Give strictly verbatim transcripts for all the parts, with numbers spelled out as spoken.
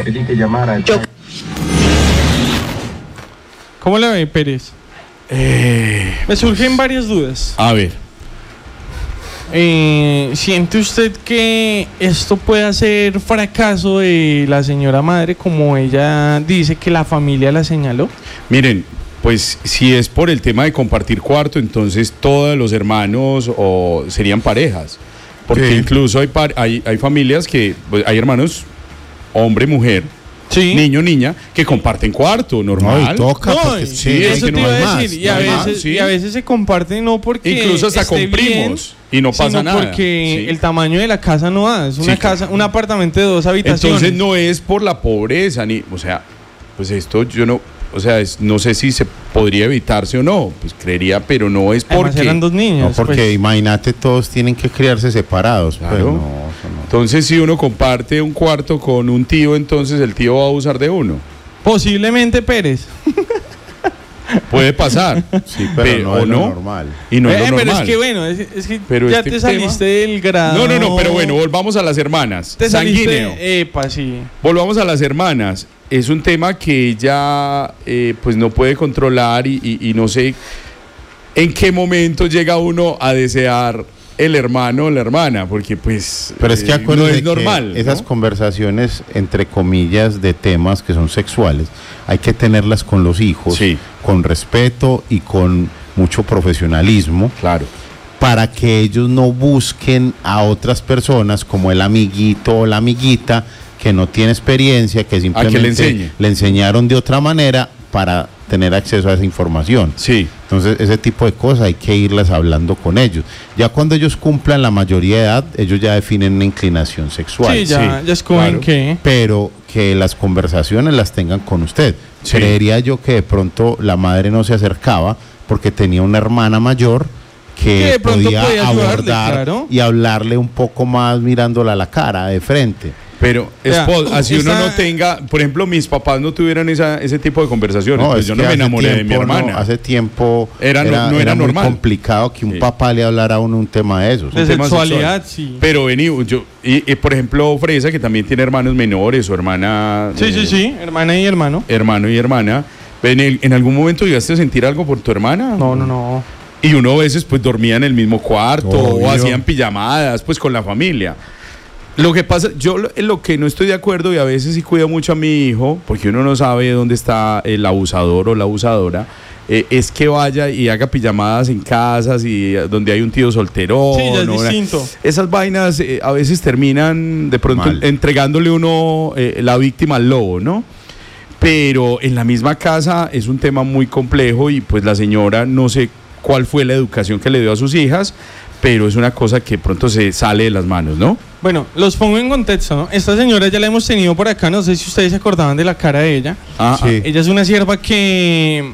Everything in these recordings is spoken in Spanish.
pedí que llamara. Yo. ¿Cómo la ve, Pérez? Eh, Me surgen varias dudas. a ver. Eh, ¿Siente usted que esto puede ser fracaso de la señora madre, como ella dice que la familia la señaló? Miren, pues si es por el tema de compartir cuarto, entonces todos los hermanos o serían parejas. Porque Sí. incluso hay, par- hay, hay familias que, pues, hay hermanos, hombre, mujer, Sí. niño, niña, que comparten cuarto, normal. No, y toca, No, porque sí, sí, es eso que te no iba hay a más, decir. Y, no a hay veces, más, sí. y a veces se comparten no porque Incluso hasta esté con primos, bien, y no pasa sino nada. porque Sí. el tamaño de la casa no da. Es una Sí, casa, un apartamento de dos habitaciones. Entonces no es por la pobreza, ni, o sea, pues esto yo no, o sea, es- no sé si se podría evitarse o no, pues creería, pero no es Además porque. eran dos niños. No, porque pues. imagínate, todos tienen que criarse separados. Claro. Pues no, eso no. Entonces si uno comparte un cuarto con un tío, entonces el tío va a abusar de uno. Posiblemente Pérez. Puede pasar. Sí, pero Pe- no o es lo no. normal. Y no es Eh, lo pero normal. es que bueno, es, es que Pero ya este te tema- saliste del grado. No, no, no, pero bueno, volvamos a las hermanas. Te saliste. Sanguíneo. Epa, sí. Volvamos a las hermanas. Es un tema que ella eh, pues no puede controlar y, y- y no sé en qué momento llega uno a desear el hermano o la hermana, porque pues Pero es que eh, acuérdate no es que normal. esas ¿no? conversaciones, entre comillas, de temas que son sexuales, hay que tenerlas con los hijos, Sí. con respeto y con mucho profesionalismo, Claro. para que ellos no busquen a otras personas como el amiguito o la amiguita que no tiene experiencia, que simplemente le enseñe. le enseñaron de otra manera para tener acceso a esa información. Sí. Entonces, ese tipo de cosas hay que irlas hablando con ellos. Ya cuando ellos cumplan la mayoría de edad, ellos ya definen una inclinación sexual. Sí, ya, sí, ya escogen claro. que. Pero que las conversaciones las tengan con usted. Sí. Creería yo que de pronto la madre no se acercaba porque tenía una hermana mayor Que que de pronto podía podía ayudarle, abordar claro. y hablarle un poco más mirándola a la cara, de frente. Pero Vea, espo- así uno esta- no tenga, por ejemplo, mis papás no tuvieran esa, ese tipo de conversaciones, pues es yo que no me hace enamoré de mi tiempo, no, hermana. hace tiempo Era no- no era muy normal. complicado que un Sí. papá le hablara a uno un tema de esos. De un tema sexualidad, sexual. sí. Pero vení, yo, y, y, por ejemplo, Fresa, que también tiene hermanos menores, o hermana. Sí, eh, sí, sí. Hermana y hermano. Hermano y hermana. ¿En, el- ¿En algún momento llegaste a sentir algo por tu hermana? No, no, no. Y uno a veces pues dormía en el mismo cuarto Obvio. o hacían pijamadas pues con la familia. Lo que pasa, yo lo, en lo que no estoy de acuerdo y a veces sí cuido mucho a mi hijo, porque uno no sabe dónde está el abusador o la abusadora, eh, es que vaya y haga pijamadas en casas y eh, donde hay un tío solterón. Sí, ya es ¿no? distinto. Esas vainas eh, a veces terminan de pronto Mal. entregándole uno eh, la víctima al lobo, ¿no? Pero en la misma casa es un tema muy complejo y pues la señora no sé cuál fue la educación que le dio a sus hijas, pero es una cosa que pronto se sale de las manos, ¿no? Bueno, los pongo en contexto, ¿no? Esta señora ya la hemos tenido por acá, no sé si ustedes se acordaban de la cara de ella. Ah, Sí. Ella es una sierva que...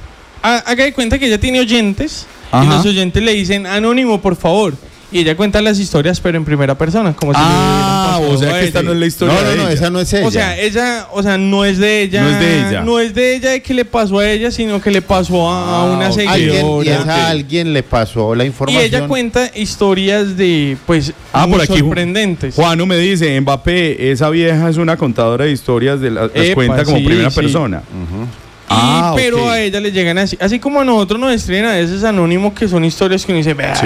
ha- Haga de cuenta que ella tiene oyentes y Ajá. los oyentes le dicen, anónimo, por favor. Y ella cuenta las historias, pero en primera persona, como si le Ah, hubieran o sea pasado a que esta ella. no es la historia No, no, de no, ella. esa no es ella. O sea, ella, o sea, no es de ella. No es de ella. No es de ella de que le pasó a ella, sino que le pasó a, a Ah, una ok. alguien, y seguidora. esa Ok. alguien le pasó la Y información. ella cuenta historias de, pues, Ah, muy por aquí, Ju- sorprendentes. Juano me dice, Mbappé, esa vieja es una contadora de historias, de las, las Epa, cuenta como sí, primera sí. persona. Ujú. Y- Ah, pero ok. a ella le llegan así. Así como a nosotros nos escriben a veces anónimos que son historias que uno dice, vea, Sí.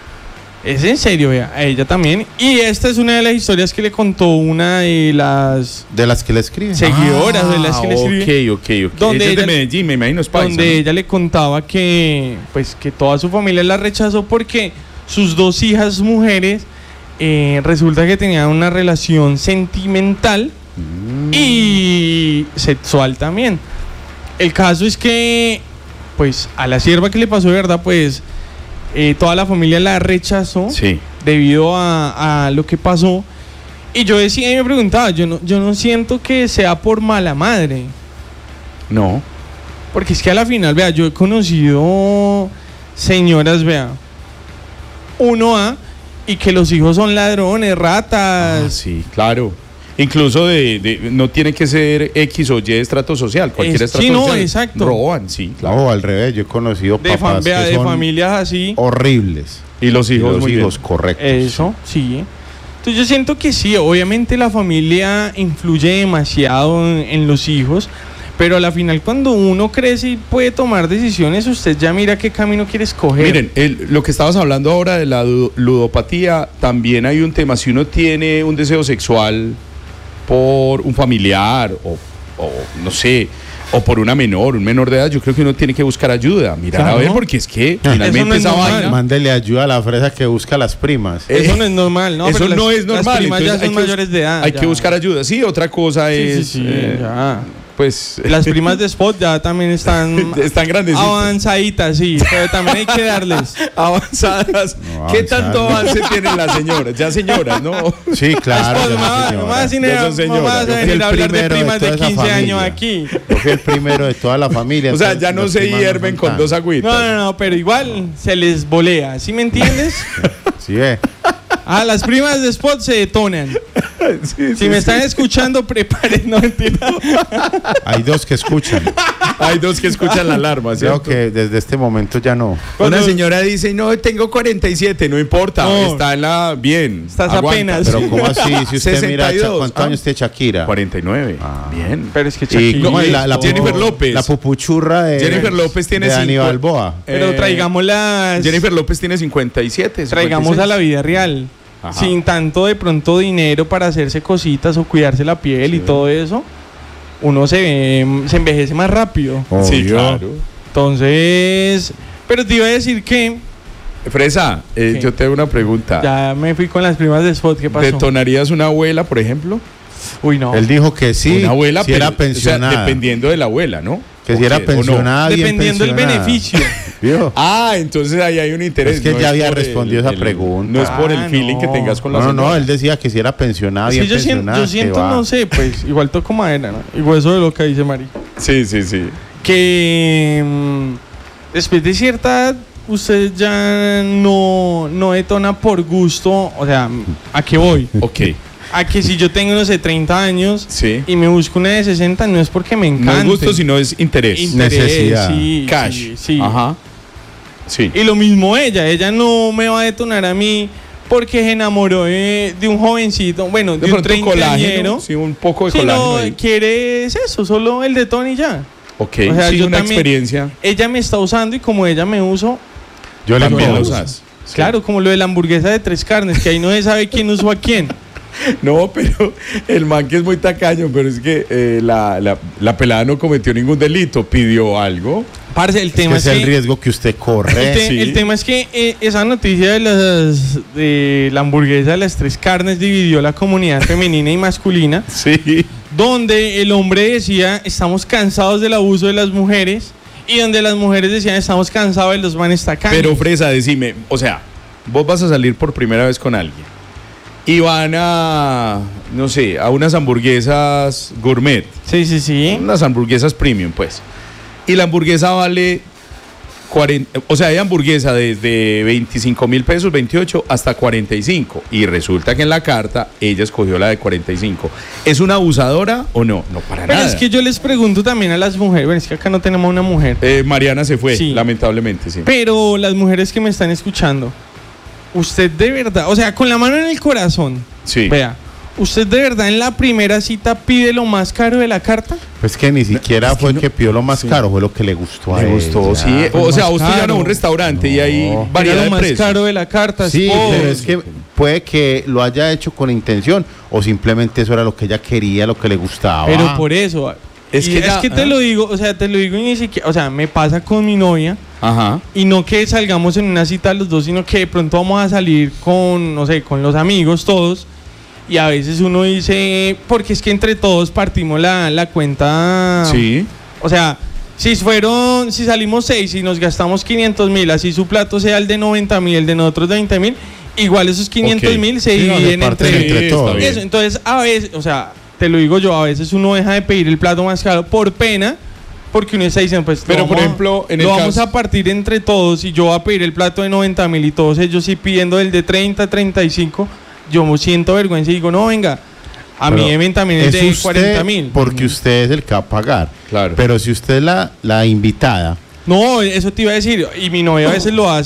es en serio, vea, a ella también. Y esta es una de las historias que le contó una de las De las que le escriben. Sí. seguidoras de las que le Ah, escribe. Ok, ok, ok. Donde Ella es de ella- Medellín, me imagino, es paisa, donde ¿no? ella le contaba que pues que toda su familia la rechazó porque sus dos hijas mujeres eh, resulta que tenían una relación sentimental Mm. y sexual también. El caso es que pues a la sierva que le pasó de verdad pues eh, toda la familia la rechazó Sí. debido a, a lo que pasó. Y yo decía y me preguntaba, yo no, yo no siento que sea por mala madre. No. Porque es que a la final, vea, yo he conocido señoras, vea, uno A, y que los hijos son ladrones, ratas. Ah, sí, claro. Incluso de, de- no tiene que ser X o Y estrato social, cualquier Es- estrato sí, no, social. exacto. Roban, sí, claro. No, al revés, yo he conocido de, fam- papás vea, que de son familias así. horribles. Y los Y hijos, los muy hijos bien. correctos. Eso, sí. Entonces yo siento que sí, obviamente la familia influye demasiado en, en los hijos, pero a la final cuando uno crece y puede tomar decisiones, usted ya mira qué camino quiere escoger. Miren, el- lo que estabas hablando ahora de la du- ludopatía, también hay un tema. Si uno tiene un deseo sexual por un familiar o, o no sé, o por una menor, un menor de edad, yo creo que uno tiene que buscar ayuda, mirar Claro. a ver, porque es que Eso finalmente no es esa normal. vaina... Mándele ayuda a la fresa que busca a las primas. Eh, Eso no es normal, ¿no? Eso Pero no las- es normal. Las primas ya entonces son hay que mayores bus- de edad. Hay ya. que buscar ayuda. Sí, otra cosa Sí, es... sí, sí, eh, ya. pues... Las primas de Spot ya también están están grandecitas. avanzaditas, sí, pero también hay que darles. Avanzadas. No, ¿Qué avanzadas. tanto avance tienen las señoras? Ya señoras, ¿no? Sí, claro. Spot, ya mamá, sí, señora. mamá, sin Ya era- son señoras. mamá, vas a Yo fui venir el a hablar de primero de primas de toda esa quince años familia. aquí. Yo fui el primero de toda la familia. O sea, entonces ya no las se primas no hierven son con tan- dos agüitas. No, no, no, pero igual se les volea, ¿sí me entiendes? Sí, eh. Ah, las primas de Spot se detonan. Sí, Si sí, me sí. están escuchando, preparen, no mentira. Hay dos que escuchan. Hay dos que escuchan la alarma, Creo ¿cierto? que desde este momento ya no. Cuando- Una señora dice, no, tengo cuarenta y siete, no importa, No. está en la... bien. Estás aguanta. apenas. Pero ¿cómo así? Si usted mira, sesenta y dos, ¿cuántos ah. años tiene Shakira? cuarenta y nueve, Ah. bien. Pero es que Y Shakira- ¿cómo es la, la Jennifer pu- López. La pupuchurra de Jennifer López tiene de Dani cinco- Balboa. Pero Eh, traigamos las. Jennifer López tiene cincuenta y siete. Traigamos a la vida real. Ajá. Sin tanto de pronto dinero para hacerse cositas o cuidarse la piel y Sí. todo eso. Uno se, ve- se envejece más rápido. Sí, Obvio. claro. Entonces. Pero te iba a decir que. Fresa, eh, ¿Qué? yo te hago una pregunta. Ya me fui con las primas de Spot. ¿Qué pasó? ¿Detonarías una abuela, por ejemplo? Uy, no. Él dijo que sí, una abuela, si pero- era pensionada. o sea, dependiendo de la abuela, ¿no? que ¿O si era qué? ¿O no? pensionada, bien Dependiendo del pensionada. beneficio. ¿Vio? Ah, entonces ahí hay un interés. Es que no ya había por el- respondido esa el- pregunta. No es por Ah, el feeling no. que tengas con la No, no, señora. no, él decía que si era pensionada, Es bien que yo siento, pensionada. yo que siento va. no sé, pues igual toco madera, ¿no? Igual eso de lo que dice Mari. Sí, sí, sí. Que mm, después de cierta edad, usted ya no, no detona por gusto. O sea, ¿a qué voy? Ok. A que si yo tengo, no sé, treinta años Sí. y me busco una de sesenta, no es porque me encante. No es gusto, sino es interés. Interés, Necesidad. sí, Cash. sí, sí. Ajá. Sí. Y lo mismo ella, ella no me va a detonar a mí porque se enamoró de, de un jovencito, bueno, de, De un pronto treintañero. colágeno. Sí, un poco de Si colágeno no ahí. quiere es eso, solo el detón y ya. Ok, o sea, sí, yo una también- experiencia. Ella me está usando y como ella me uso, Yo le También la pongo. usas. Sí. claro, como lo de la hamburguesa de tres carnes, que ahí no se sabe quién usó a quién. No, pero el man que es muy tacaño, pero es que eh, la, la, la pelada no cometió ningún delito, pidió algo. Parce, el Es que tema es es, el que, riesgo que usted el, corre. te- sí. el tema es que eh, esa noticia de, las, de la hamburguesa de las tres carnes dividió la comunidad femenina y masculina, Sí. donde el hombre decía, estamos cansados del abuso de las mujeres, y donde las mujeres decían, estamos cansados de los manes tacaños. Pero Fresa, decime, o sea, vos vas a salir por primera vez con alguien y van a, no sé, a unas hamburguesas gourmet, Sí, sí, sí. unas hamburguesas premium, pues. Y la hamburguesa vale cuarenta, o sea, hay hamburguesa desde veinticinco mil pesos, veintiocho, hasta cuarenta y cinco. Y resulta que en la carta ella escogió la de cuarenta y cinco. ¿Es una abusadora o no? No, para Pero nada. es que yo les pregunto también a las mujeres, bueno, es que acá no tenemos una mujer, Eh, Mariana se fue, Sí. lamentablemente, sí. pero las mujeres que me están escuchando, usted de verdad, o sea, con la mano en el corazón, Sí. vea, ¿usted de verdad en la primera cita pide lo más caro de la carta? Pues que ni siquiera es que fue no- que pidió lo más sí. caro, fue lo que le gustó a Me gustó, ella. sí. Lo O sea, más vos te llevan a caro. un restaurante y hay No. variedad Era de lo más precios. caro de la carta, Sí, Spot. pero es que puede que lo haya hecho con intención o simplemente eso era lo que ella quería, lo que le gustaba. Pero por eso, Es es que que, es ya- que te ah. lo digo, o sea, te lo digo y ni siquiera, o sea, me pasa con mi novia. Ajá. Y no que salgamos en una cita los dos, sino que de pronto vamos a salir con, no sé, con los amigos todos. Y a veces uno dice, porque es que entre todos partimos la, la cuenta. Sí. O sea, si fueron, si salimos seis y nos gastamos quinientos mil, así su plato sea el de noventa mil, el de nosotros de veinte mil, igual esos quinientos mil se Sí, no, se dividen parten entre, entre Sí, todos. está bien. eso. Entonces, a veces, o sea, te lo digo yo, a veces uno deja de pedir el plato más caro por pena. Porque uno está diciendo, pues, Pero, lo por vamos a- ejemplo, en el lo vamos caso- a partir entre todos y yo voy a pedir el plato de noventa mil y todos ellos sí pidiendo el de treinta, treinta y cinco, yo me siento vergüenza y digo, no, venga, a Pero mí ven también es es de usted cuarenta mil. porque usted es el que va a pagar. Claro. Pero si usted es la, la invitada, No, eso te iba a decir, y mi novia a veces lo hace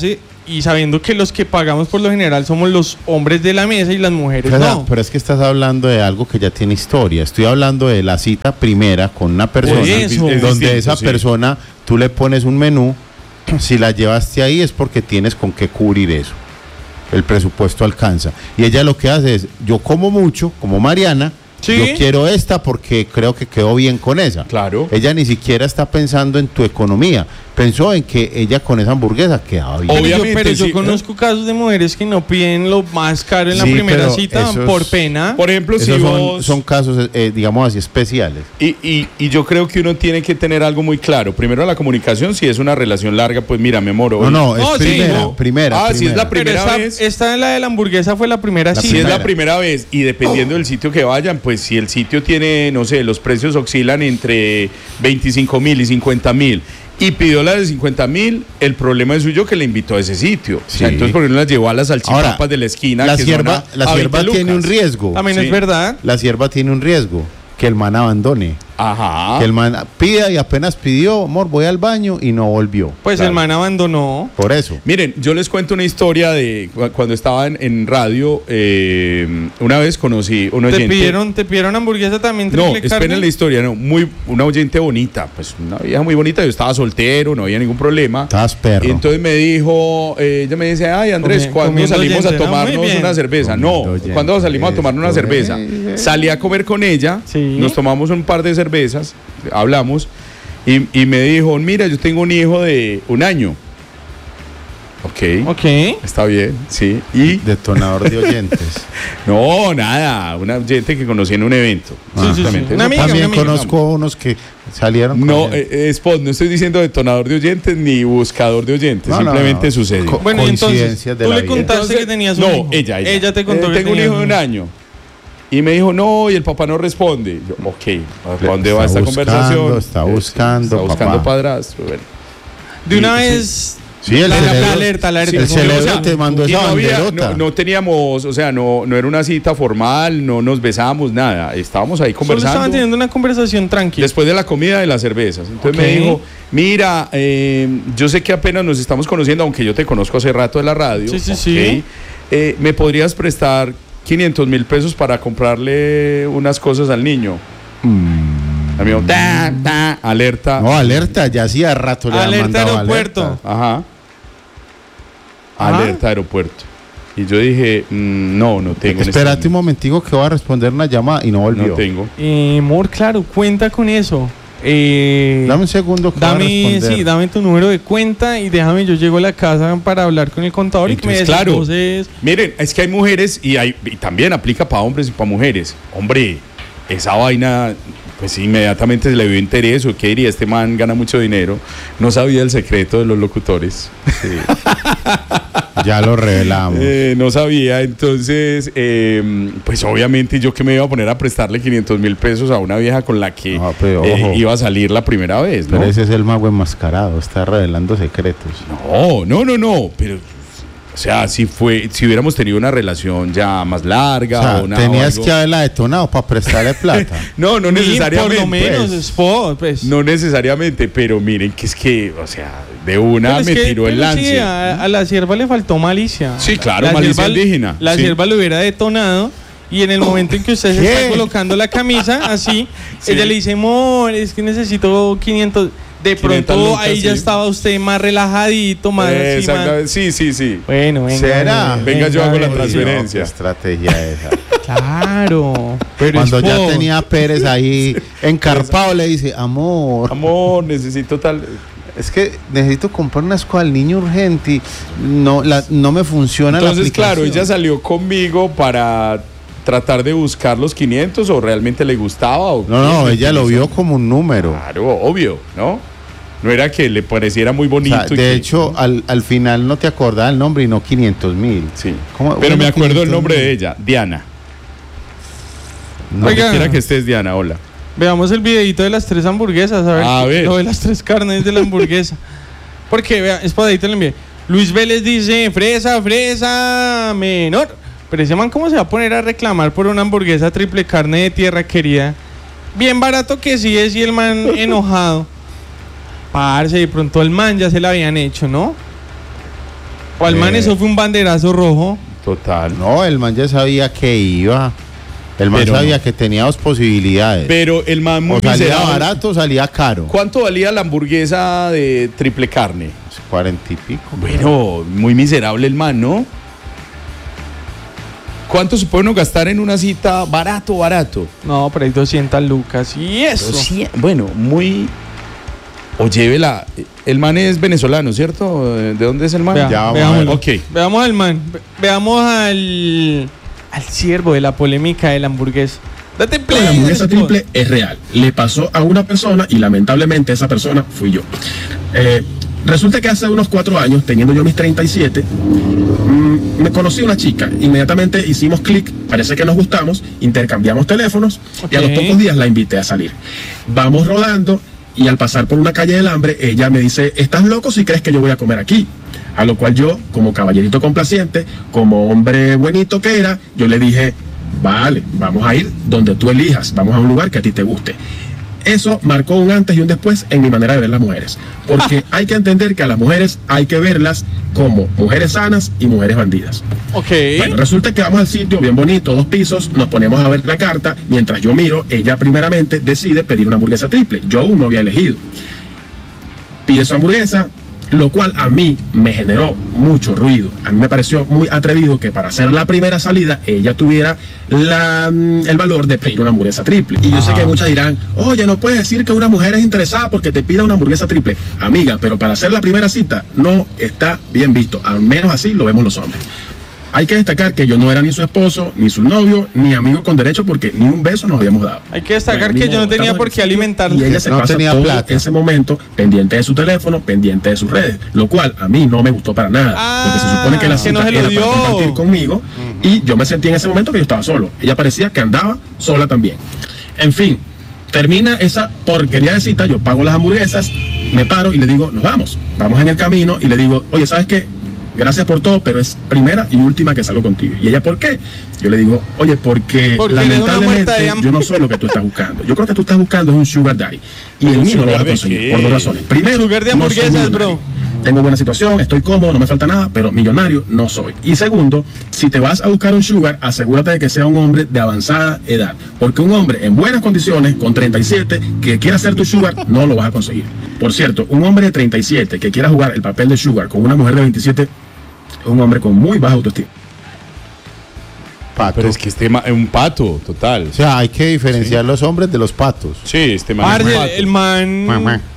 y sabiendo que los que pagamos por lo general somos los hombres de la mesa y las mujeres Pero, no. pero es que estás hablando de algo que ya tiene historia. Estoy hablando de la cita primera con una persona Pues eso. Es donde distinto, esa sí. persona tú le pones un menú. Si la llevaste ahí es porque tienes con qué cubrir eso. El presupuesto alcanza. Y ella lo que hace es, yo como mucho, como Mariana, Sí. yo quiero esta porque creo que quedó bien con esa. Claro. Ella ni siquiera está pensando en tu economía. Pensó en que ella con esa hamburguesa quedaba bien. Pero yo- Obviamente, pero yo sí. conozco casos de mujeres que no piden lo más caro en la Sí, primera pero cita esos- por pena. Por ejemplo, si Esos son, vos... son casos, eh, digamos así, especiales. Y, y, y yo creo que uno tiene que tener algo muy claro. Primero, la comunicación. Si es una relación larga, pues mira, mi amor. No, hoy- no, es No, sí, primera, no. primera. Ah, si es la primera. Pero primera esta, vez. esta la de la hamburguesa fue la primera La cita. Si es primera. la primera vez y dependiendo del sitio que vayan, pues si el sitio tiene, no sé, los precios oscilan entre veinticinco mil y cincuenta mil y pidió la de cincuenta mil, el problema es suyo que le invitó a ese sitio. O sea, Sí. entonces, ¿por qué no la llevó a las salchipapas Ahora, de la esquina? La que sierva, son a- la a sierva veinte tiene un lucas? riesgo. También Sí. es verdad. La sierva tiene un riesgo. Que el man abandone. Ajá. Que el man pida y apenas pidió, amor, voy al baño y no volvió. Pues Claro. el man abandonó. Por eso. Miren, yo les cuento una historia de cu- cuando estaba en, en radio. eh, una vez conocí un oyente. ¿Te pidieron, ¿Te pidieron hamburguesa también No, triple esperen carne? la historia, no, muy, una oyente bonita, pues una vieja muy bonita, yo estaba soltero, no había ningún problema. Estabas perro. Y entonces me dijo, eh, ella me dice, ay Andrés, Comi- ¿cuándo comiendo salimos a oyente, ¿no? Muy tomarnos bien. una cerveza? No, Comiendo oyente, ¿cuándo salimos a tomarnos una esto cerveza? es- Salí a comer con ella, Sí. nos tomamos un par de cervezas, hablamos, y, y me dijo, mira, yo tengo un hijo de un año. Ok, Ok. está bien, sí. Y Detonador de oyentes. no, nada, una oyente que conocí en un evento. Sí, sí, sí. Exactamente. Una Eso amiga, También una amiga. conozco unos que salieron con No, él. eh, eh, Spot, no estoy diciendo detonador de oyentes ni buscador de oyentes, No, no, simplemente no. sucedió. Co- Bueno, y entonces, Coincidencias de tú la le vida. contaste Entonces, que tenías un no, hijo. ella, ella. Ella te contó Eh, que tengo un tenías hijo de un año. Y me dijo, no, y el papá no responde. Yo, ok, ¿para dónde va Está esta buscando, conversación? está Eh, buscando, Está buscando papá. padrastro. Bueno. De una Sí, vez. Sí, el la, cerebro- la alerta, la alerta. el Como- cerebro o sea, te mandó Y esa no, había- banderota. no, no teníamos, o sea, no, no era una cita formal, no nos besábamos, nada. Estábamos ahí Solo conversando. estaban teniendo una conversación tranquila. Después de la comida de las cervezas. Entonces me Ok. dijo, mira, eh, yo sé que apenas nos estamos conociendo, aunque yo te conozco hace rato de la radio. Sí, sí, ok, sí. eh, ¿me podrías prestar quinientos mil pesos para comprarle unas cosas al niño? Amigo, ta, ta, alerta. No, alerta, ya hacía rato le habían Alerta mandado aeropuerto. alerta. Ajá. Ajá. Alerta aeropuerto. Y yo dije, mm, no, no tengo. en Espérate este un momentico que voy a responder una llamada y no momento. volvió. No tengo. Eh, amor, claro, cuenta con eso. Eh, Dame un segundo que voy a dame, responder. sí, dame tu número de cuenta y déjame, yo llego a la casa para hablar con el contador y que me Entonces, des claro. entonces, Miren, es que hay mujeres y, hay, y también aplica para hombres y para mujeres. Hombre, esa vaina, pues inmediatamente se le vio interés. ¿O qué diría? Este man gana mucho dinero. No sabía el secreto de los locutores. Ya lo revelamos. Eh, no sabía. Entonces, eh, pues obviamente yo que me iba a poner a prestarle quinientos mil pesos a una vieja con la que No, pero eh, ojo. iba a salir la primera vez, ¿no? Pero ese es el mago enmascarado, está revelando secretos. No, no, no, no. Pero, o sea, si fue, si hubiéramos tenido una relación ya más larga O sea, o nada, tenías o algo- que haberla detonado para prestarle plata. No, no ni necesariamente. por lo menos, pues. spot, pues. No necesariamente, pero miren que es que, o sea, de una Pero es me que- tiró el pero sí, lance. a, a la sierva le faltó malicia. Sí, claro, La malicia sierva- indígena, La sí. sierva lo hubiera detonado y en el momento en que usted se ¿Qué? está colocando la camisa, así, Sí. ella le dice, amor, es que necesito quinientos. De quinientas pronto lucas, ahí ya sí. estaba usted más relajadito, más Eh, así, más- exactamente. Sí, sí, sí. Bueno, venga. ¿Será? Venga, yo hago la venga. transferencia. No, qué estrategia esa. Claro. Pero Cuando ya spot. tenía a Pérez ahí encarpado, le dice, amor, Amor, necesito tal. es que necesito comprar una escuela al niño urgente y no, la, no me funciona la Entonces, claro, aplicación. ella salió conmigo para tratar de buscar los quinientos o realmente le gustaba. O No, no, ella lo vio como un número. Claro, obvio, ¿no? No era que le pareciera muy O bonito. sea, y de que- hecho, al, al final no te acordás el nombre y no quinientos mil. Sí. ¿Cómo? Pero Bueno, me acuerdo el quinientos nombre mil. de ella, Diana. No, Oiga. Donde quiera que estés, Diana, hola. Veamos el videito de las tres hamburguesas, a ver, A ver. lo de las tres carnes de la hamburguesa. Porque, vea, es para ahí te lo envié. Luis Vélez dice, fresa, fresa, menor. Pero ese man, ¿cómo se va a poner a reclamar por una hamburguesa triple carne de tierra querida? Bien barato que sí es y el man enojado. Parce, de pronto el man ya se la habían hecho, ¿no? O al man Eh. eso fue un banderazo rojo. Total. No, el man ya sabía que iba. El man Pero sabía no. que tenía dos posibilidades. Pero el man muy o salía miserable. barato o salía caro. ¿Cuánto valía la hamburguesa de triple carne? Cuarenta y pico. Bueno, muy miserable el man, ¿no? ¿Cuánto se puede uno gastar en una cita? Barato, barato. No, pero hay doscientas lucas. Y eso. Sí, bueno, muy... O llévela. El man es venezolano, ¿cierto? ¿De dónde es el man? Vea, Ya vamos veámoslo. a ver. Ok. Veamos al man. Ve- Veamos al. Al siervo de la polémica de la hamburguesa. Date play. La hamburguesa Dale, triple es real. Le pasó a una persona y lamentablemente esa persona fui yo. Eh, resulta que hace unos cuatro años, teniendo yo mis treinta y siete, mmm, me conocí a una chica. Inmediatamente hicimos clic, parece que nos gustamos, intercambiamos teléfonos y a los Ok. pocos días la invité a salir. Vamos rodando y al pasar por una calle del hambre, ella me dice, ¿estás loco si crees que yo voy a comer aquí? A lo cual yo, como caballerito complaciente, como hombre buenito que era, yo le dije, vale, vamos a ir donde tú elijas, vamos a un lugar que a ti te guste. Eso marcó un antes y un después en mi manera de ver las mujeres. Porque hay que entender que a las mujeres hay que verlas como mujeres sanas y mujeres bandidas. Ok. Bueno, resulta que vamos al sitio, bien bonito, dos pisos, nos ponemos a ver la carta, mientras yo miro, ella primeramente decide pedir una hamburguesa triple. Yo aún no había elegido. Pide su hamburguesa, lo cual a mí me generó mucho ruido. A mí me pareció muy atrevido que para hacer la primera salida ella tuviera la, mm, el valor de pedir una hamburguesa triple. Y yo sé que muchas dirán, oye, no puedes decir que una mujer es interesada porque te pida una hamburguesa triple. Amiga, pero para hacer la primera cita no está bien visto. Al menos así lo vemos los hombres. Hay que destacar que yo no era ni su esposo, ni su novio, ni amigo con derecho porque ni un beso nos habíamos dado. Hay que destacar Bueno, que yo no mismo, tenía estamos por en qué el sitio alimentarla. Y ella se No pasa tenía todo plata. ese momento pendiente de su teléfono, pendiente de sus redes, lo cual a mí no me gustó para nada. Ah, porque se supone que la que cita no se lo era dio. para compartir conmigo y yo me sentí en ese momento que yo estaba solo. Ella parecía que andaba sola también. En fin, termina esa porquería de cita, yo pago las hamburguesas, me paro y le digo, nos vamos. Vamos en el camino y le digo, oye, ¿sabes qué? Gracias por todo, pero es primera y última que salgo contigo. ¿Y ella por qué? Yo le digo, oye, porque, Porque eres una muerta de lamentablemente hambre. yo no soy lo que tú estás buscando. Yo creo que tú estás buscando es un sugar daddy. Y el ¿Un mío no lo vas a sugar de conseguir qué? por dos razones. Primero, Sugar de no soy hamburguesas, millonario. bro. Tengo buena situación, estoy cómodo, no me falta nada, pero millonario no soy. Y segundo, si te vas a buscar un sugar, asegúrate de que sea un hombre de avanzada edad. Porque un hombre en buenas condiciones, con treinta y siete, que quiera ser tu sugar, no lo vas a conseguir. Por cierto, un hombre de treinta y siete que quiera jugar el papel de sugar con una mujer de veintisiete, es un hombre con muy baja autoestima. Pato. Pero es que este man es un pato, total. O sea, hay que diferenciar los hombres de los patos. Sí, este man es un Parce, pato. el man. Mua, mua.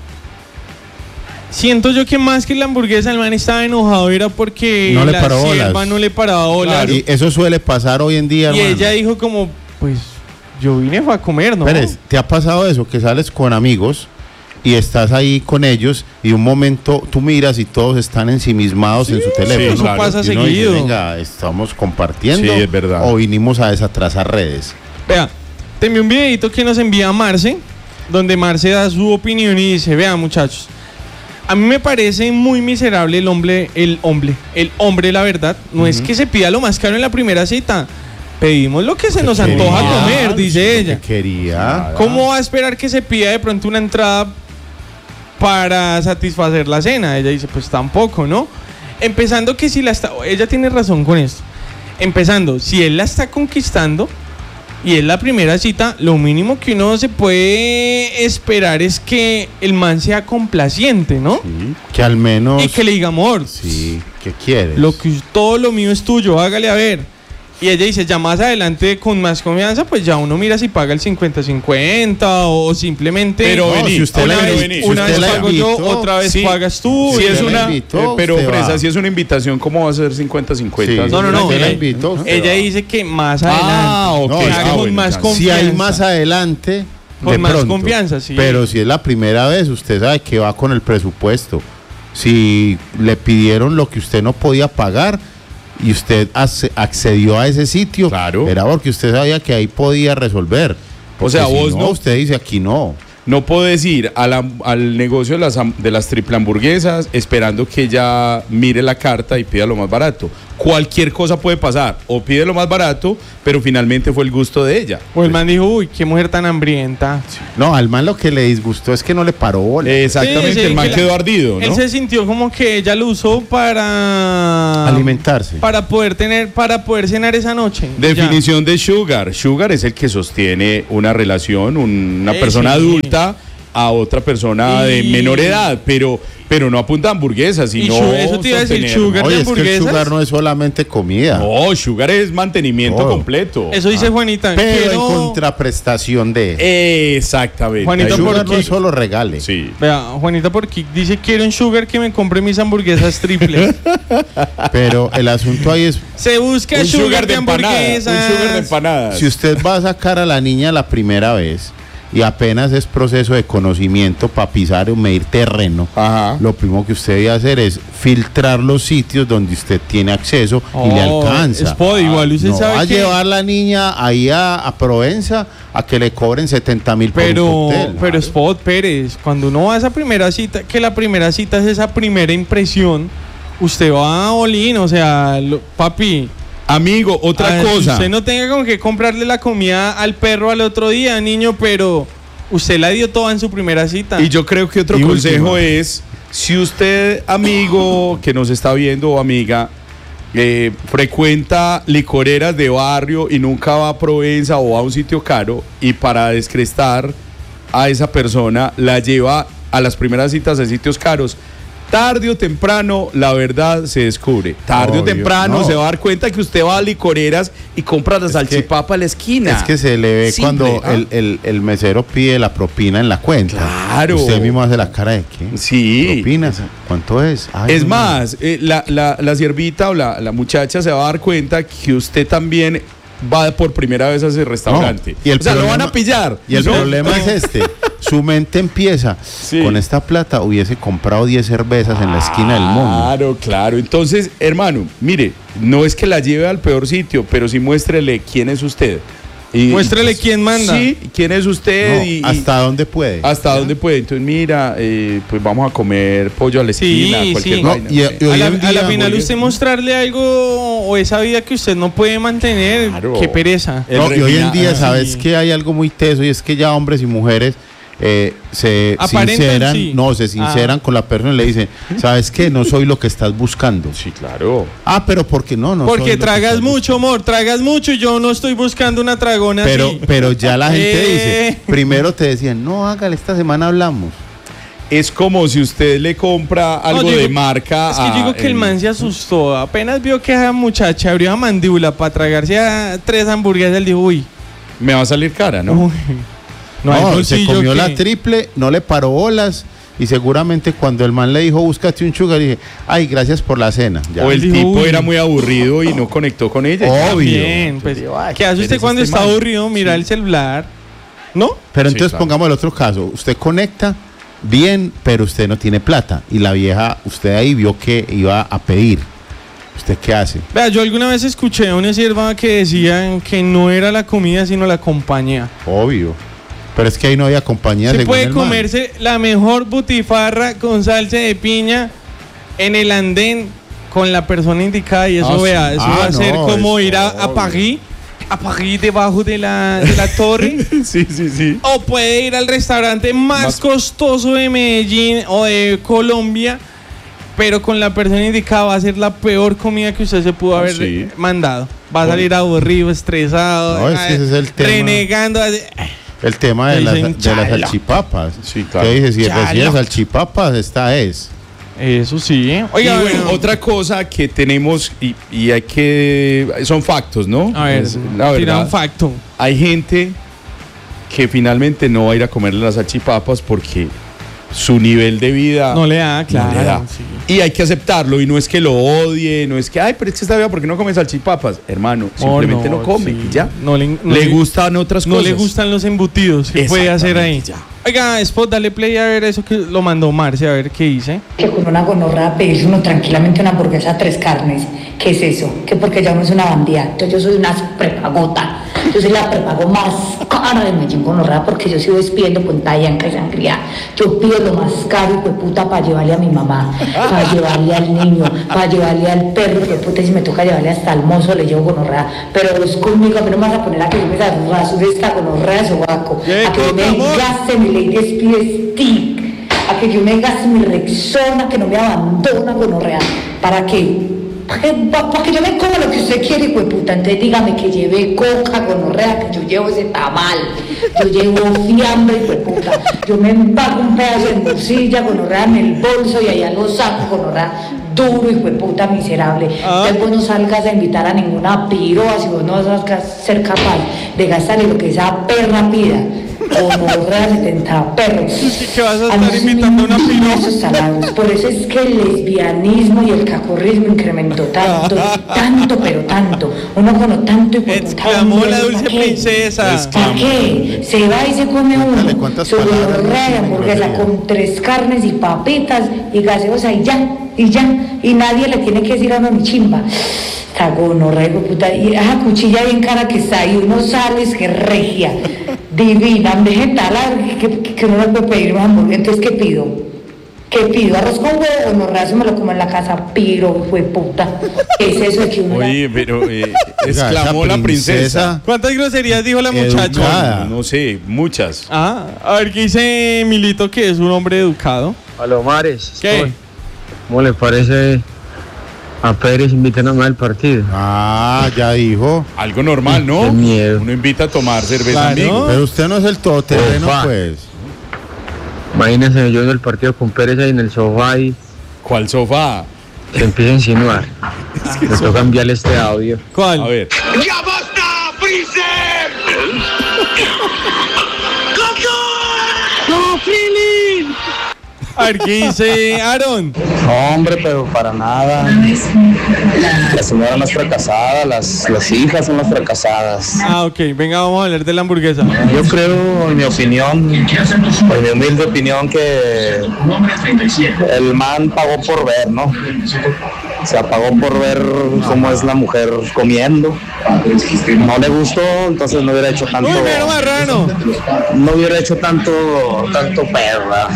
Siento yo que más que la hamburguesa, el man estaba enojado. Era porque No le la paró sierva bolas. no le paraba bolas. Claro. Y eso suele pasar hoy en día, Y hermano. ella dijo como, pues, yo vine fue a comer, ¿no? Pérez, ¿te ha pasado eso? Que sales con amigos y estás ahí con ellos y un momento tú miras y todos están ensimismados en su teléfono. eso claro. pasa Y uno dice, seguido. venga, estamos compartiendo Sí, es verdad. o vinimos a desatrasar redes. Vea, te envié un videito que nos envía Marce, donde Marce da su opinión y dice, vean muchachos, a mí me parece muy miserable el hombre, el hombre, el hombre, la verdad, no es que se pida lo más caro en la primera cita, pedimos lo que se nos Quería, antoja comer, dice ella. que Quería. ¿Cómo va a esperar que se pida de pronto una entrada para satisfacer la cena? Ella dice, pues tampoco, ¿no? Empezando que si la está, ella tiene razón con esto. Empezando, si él la está conquistando y es la primera cita, lo mínimo que uno se puede esperar es que el man sea complaciente, ¿no? Sí, que al menos. Y que le diga, amor, Sí, ¿qué quieres? lo que todo lo mío es tuyo, hágale a ver. Y ella dice, ya más adelante con más confianza, pues ya uno mira si paga el cincuenta cincuenta o simplemente Pero No, vení, si usted una la vez, vení. una si vez usted la pago yo, invitó, otra vez sí. pagas tú. Si y es usted la una, invitó, eh, pero usted Fresa, va. si es una invitación, ¿cómo va a ser cincuenta cincuenta? Sí. No, no, no. Usted la Ella, invitó, usted ella va. dice que más adelante. Ah, ok. No, que ah, haga con bueno, más ya. confianza. Si hay más adelante, Con de más pronto. confianza, sí. Pero si es la primera vez, usted sabe que va con el presupuesto. Si le pidieron lo que usted no podía pagar y usted ace- accedió a ese sitio, Claro. era porque usted sabía que ahí podía resolver. Porque sea, si vos no- usted dice aquí no. No puedes ir a la- al negocio de las, ham- de las triple hamburguesas esperando que ella mire la carta y pida lo más barato. cualquier cosa puede pasar. O pide lo más barato, pero finalmente fue el gusto de ella. O el man dijo, uy, qué mujer tan hambrienta. No, al man lo que le disgustó es que no le paró bola. Exactamente, Sí, sí, el man que quedó la- ardido, ¿no? Él se sintió como que ella lo usó para Alimentarse. para poder tener, para poder cenar esa noche. Definición de sugar. Sugar es el que sostiene una relación, una Eh, persona sí. adulta a otra persona de Y- menor edad, pero, pero no apunta a hamburguesas, Y sino su- eso te iba a decir, sostener- sugar. Oye, de es que el hamburguesas. sugar no es solamente comida. No, sugar es mantenimiento Todo. completo. Eso dice Juanita. Pero en quiero- contraprestación de. Exactamente. Juanita, El ¿por sugar no qué? es solo regale. Sí. Vea, Juanita por Kik dice, quiero un sugar que me compre mis hamburguesas triples. Pero el asunto ahí es, Se busca Un sugar, de empanada, hamburguesas. un sugar de empanadas. si usted va a sacar a la niña la primera vez y apenas es proceso de conocimiento para pisar o medir terreno, Ajá. lo primero que usted debe hacer es filtrar los sitios donde usted tiene acceso y le Oh, alcanza. es pod, igual usted no sabe va a que- llevar la niña ahí a, a Provenza a que le cobren setenta mil por un Pero, cóctel. pero Spot Pérez, cuando uno va a esa primera cita, que la primera cita es esa primera impresión, usted va a Olín, o sea, lo- papi. Amigo, otra ah, cosa. Usted no tenga como que comprarle la comida al perro al otro día, niño, pero usted la dio toda en su primera cita. Y yo creo que otro Y consejo última. es, si usted, amigo que nos está viendo o amiga, eh, frecuenta licoreras de barrio y nunca va a Provenza o a un sitio caro, y para descrestar a esa persona la lleva a las primeras citas de sitios caros, tarde o temprano la verdad se descubre. Tarde o Obvio, temprano no. se va a dar cuenta que usted va a licoreras y compra la salchipapa a la esquina. Es que se le ve Simple, cuando ¿ah? el, el- el mesero pide la propina en la cuenta. Claro. Usted mismo hace la cara de qué. Sí. ¿Propina? ¿Cuánto es? Ay, Es no. más, eh, la, la, la siervita o la, la muchacha se va a dar cuenta que usted también va por primera vez a ese restaurante. No, y el o sea, lo problema- van a pillar. Y el ¿no? problema es este. Su mente empieza. Sí. Con esta plata hubiese comprado diez cervezas en la esquina del mundo. Claro, claro. Entonces, hermano, mire, no es que la lleve al peor sitio, pero sí muéstrele quién es usted. Y, Muéstrele quién manda. Sí, quién es usted No, y, y ¿hasta dónde puede? hasta dónde puede. Entonces, mira, eh, pues vamos a comer pollo a la Sí, esquina, cualquier sí. No, vaina. y- no sé. y- a, hoy la, en a la día, final Jorge, usted mostrarle algo o esa vida que usted no puede mantener, Claro. qué pereza. El No, y hoy en refina- día, ah, ¿sabes sí. que hay algo muy teso? Y es que ya hombres y mujeres eh, se Aparentan, sinceran, sí. no, se sinceran Ah. con la persona y le dicen, ¿sabes qué? No soy lo que estás buscando. Sí, claro. Ah, pero ¿por qué no? no soy Porque lo que tragas estás mucho, amor, tragas mucho y yo no estoy buscando una tragona Pero, así. pero ya la gente Eh. dice, primero te decían, no, hágale, esta semana hablamos. Es como si usted le compra algo No, yo de digo- marca. Es que a- yo digo que el en- man se asustó. Apenas vio que esa muchacha abrió la mandíbula para tragarse a tres hamburguesas, él dijo, uy, Me va a salir cara, ¿no? uy. No, hay No, se bolsillo comió que- la triple, no le paró bolas. Y seguramente cuando el man le dijo, búscate un sugar, dije, ay, gracias por la cena. Ya. O el Dijo, tipo uy. era muy aburrido y no conectó con ella. Obvio. Bien, pues, Yo digo, ay, ¿qué hace usted pereza cuando este está man. aburrido? Mira el celular. ¿No? Pero Sí, entonces claro. pongamos el otro caso. Usted conecta bien, pero usted no tiene plata. Y la vieja, usted ahí vio que iba a pedir. ¿Usted qué hace? Vea, yo alguna vez escuché a una sierva que decían que no era la comida, sino la compañía. Obvio. Pero es que ahí no había compañía. Se según puede el man. comerse la mejor butifarra con salsa de piña en el andén con la persona indicada y eso, Ah, sí. vea, eso Ah, va a ser no, como es ir a, a obvio. París, a París debajo de la, de la torre. Sí, sí, sí. O puede ir al restaurante más, Más- costoso de Medellín o de Colombia, pero con la persona indicada va a ser la peor comida que usted se pudo Ah, haber sí. mandado. Va a salir aburrido, estresado, No, es que ese es el tema. renegando. así. El tema de, Le las, dicen de las chalo. salchipapas. Sí, claro. ¿Qué dice? Si Chalo. recibe salchipapas, esta es. Eso sí. Y Oiga, bueno, bueno, otra cosa que tenemos y, y hay que... Son factos, ¿no? a ver, Es la tira verdad. un facto. Hay gente que finalmente no va a ir a comerle las salchipapas porque su nivel de vida No le da, claro. no le da. sí. Y hay que aceptarlo, y no es que lo odie, no es que, ay, pero es que esta vida, ¿por qué no come salchipapas? Hermano, simplemente Oh, no, come, sí. y ya. No le, no le gustan otras No cosas. le gustan los embutidos. ¿Qué puede hacer ahí? Exactamente, ya. Oiga, Spot, dale play a ver eso que lo mandó Marce, a ver qué dice. Que con una gonorrea pedirse uno tranquilamente una hamburguesa tres carnes. ¿Qué es eso? Que porque ya uno es una bandida. Entonces yo soy una prepagota. Yo soy la prepago más cara de Medellín gonorrea porque yo sigo despidiendo puntayanca y sangría. Yo pido lo más caro, hijo de puta, para llevarle a mi mamá, para llevarle al niño, para llevarle al perro, hijo de puta, y si me toca llevarle hasta al mozo le llevo gonorrea. Pero es conmigo, a mí no me vas a poner a que yo me rasure esta gonorrea de sobaco, a que yo me gaste mi ley de speed stick, a que yo me gaste mi Rexona, que no me abandona gonorrea, para que para que yo me coma lo que usted quiere, hijo de puta. Entonces dígame que lleve coca, gonorrea, que yo llevo ese tamal, yo llevo fiambre, hijo de puta, yo me empaco un pedazo de morcilla, gonorrea en el bolso y allá lo saco, gonorrea duro, hijo de puta, miserable. Ah. Entonces vos no salgas a invitar a ninguna piroa, si vos no vas a ser capaz de gastarle lo que esa perra pida. Gonorrea setenta perros. ¿Qué vas a A mí estar sí invitando a me una indignan piroa? esos salarios. Por eso es que el lesbianismo y el cacorrismo incrementó tanto, tanto, pero tanto. Uno con tanto y por Exclamó la dulce princesa. ¿Para qué? Se va y se come Cuéntale uno cuántas su palabras gonorrea de no hamburguesa tiene con tres carnes y papitas y gaseosa y ya, y ya. Y nadie le tiene que decir a uno ni chimba. Esta gonorrea, hijo de puta. Y esa cuchilla bien cara que está ahí, uno sale, es que regia, divina, vegetal, que, que, que uno no puede pedir más hamburguesa. Entonces, ¿qué pido? ¿Qué pido? ¿Arroz con huevo o no raso me lo como en la casa? Piro, hijo de puta. ¿Qué es eso de que uno... Oye, pero eh, Oiga, exclamó esa la princesa. ¿Cuántas groserías dijo la muchacha? Educada. No, no sé, muchas. Ah, a ver qué dice Milito, que es un hombre educado. Palomares, ¿Qué? ¿cómo le parece a Pérez invitarnos al partido? Ah, ya dijo. Algo normal, ¿no? Qué miedo. Uno invita a tomar cerveza, Claro. amigo. Pero usted no es el todoterreno, Opa. pues. Imagínense yo en el partido con Pérez ahí en el sofá y ¿Cuál sofá? se empieza a insinuar. Me toca enviarle este audio. ¿Cuál? A ver. A ver qué dice Aaron. No, hombre, pero para nada. La señora no es fracasada, las, las hijas son las fracasadas. Ah, ok, venga, vamos a hablar de la hamburguesa. Yo creo, en mi opinión, en mi humilde opinión, que el man pagó por ver, ¿no? O sea, pagó por ver cómo es la mujer comiendo. No le gustó, entonces no hubiera hecho tanto... Uy, mira, marrano. No hubiera hecho tanto, tanto perra.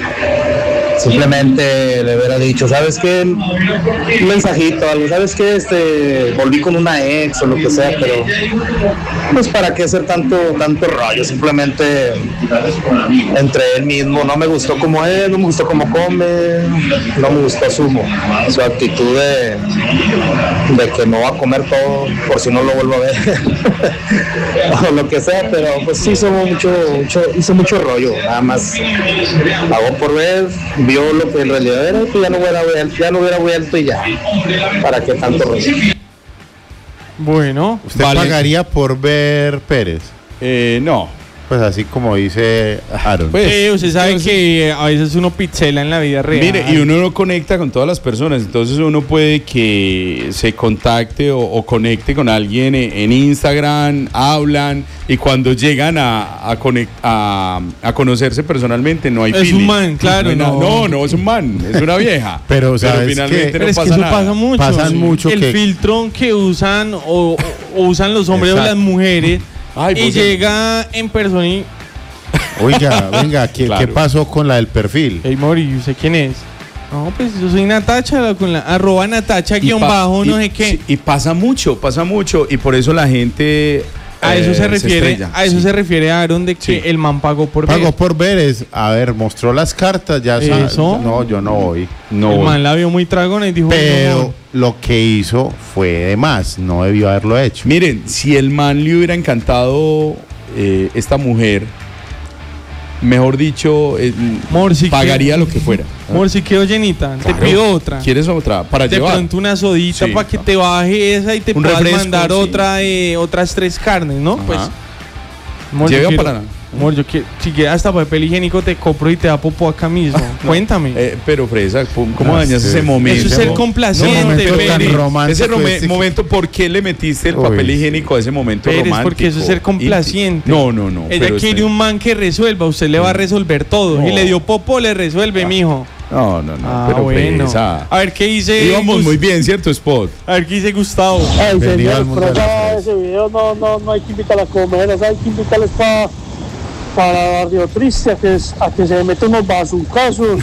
Simplemente le hubiera dicho, ¿sabes qué? Un mensajito, algo, ¿sabes qué? Este, volví con una ex o lo que sea, pero pues para qué hacer tanto, tanto rollo, simplemente entre él mismo, no me gustó como es, no me gustó cómo come, no me gustó su, su actitud de, de que no va a comer todo por si no lo vuelvo a ver, o lo que sea, pero pues hizo mucho, mucho, hizo mucho rollo, nada más pagó por ver, vio lo que en realidad era, pues ya no hubiera vuelto, ya no hubiera vuelto y ya, ¿para qué tanto rollo? Bueno, ¿Usted Vale. pagaría por ver Pérez? Eh, no. Pues así como dice Aaron. Pues, eh, usted sabe que a veces uno pizzela en la vida real. Mire, y uno no conecta con todas las personas, entonces uno puede que se contacte o, o conecte con alguien en, en Instagram, hablan, y cuando llegan a, a, conect- a, a conocerse personalmente no hay Es feeling. un man, claro, No, hay nada. no. no, no es un man, es una vieja. Pero, ¿sabes finalmente qué? no Pero es que pasa eso nada. pasa mucho. Pasan mucho El que- filtro que usan o, o usan los hombres o Exacto. las mujeres Ay, y pues, llega en persona y... Oiga, venga, ¿qué, Claro. ¿qué pasó con la del perfil? Hey, Mori, ¿usted quién es? No, pues yo soy Natacha, la- con la arroba Natacha y guión pa- bajo, no y- sé qué. sí, y pasa mucho, pasa mucho, y por eso la gente... A eso eh, se refiere, estrella. a eso Sí. se refiere Aaron de que Sí. el man pagó por Pagó ver. por ver, es, a ver, mostró las cartas, ya sa- Eso. No, yo no voy. No, el man la vio muy tragona y dijo, Pero no, lo que hizo fue de más, no debió haberlo hecho. miren, si el man le hubiera encantado eh, esta mujer, mejor dicho, eh, Mor, si pagaría que- lo que fuera. amor, si quedó llenita, te Claro. pido otra. ¿Quieres otra? Para De llevar. pronto una sodita Sí. para que te baje esa y te Un puedas refresco, mandar sí. otra de otras tres carnes, ¿no? Ajá. Pues, amor, Lleve yo a quiero- Paraná. amor, yo quiero, si quieres hasta papel higiénico te compro y te da popó acá mismo. Cuéntame. Eh, pero Fresa, ¿cómo cómo No, dañas sí. ese momento? Eso es ser complaciente, No, momento tan Pérez. romántico Ese rome- este que- momento, ¿por qué le metiste el Uy, papel sí. higiénico a ese momento Pérez, romántico? porque eso es ser complaciente. No, no, no. Ella pero quiere este- un man que resuelva, usted le va a resolver todo. No. Y le dio popó, le resuelve, mijo. No, no, no, Ah, pero bueno. fresa. A ver, ¿qué dice? Íbamos Gus- muy bien, ¿cierto, Spot? A ver, ¿qué dice Gustavo? Ay, Bienvenido al señor, mundo de por la acá fresa. ese video no, no, no hay que invitarla a comer, o sea, hay que invitarles pa, para Barrio Triste a que, a que se meta unos bazucazos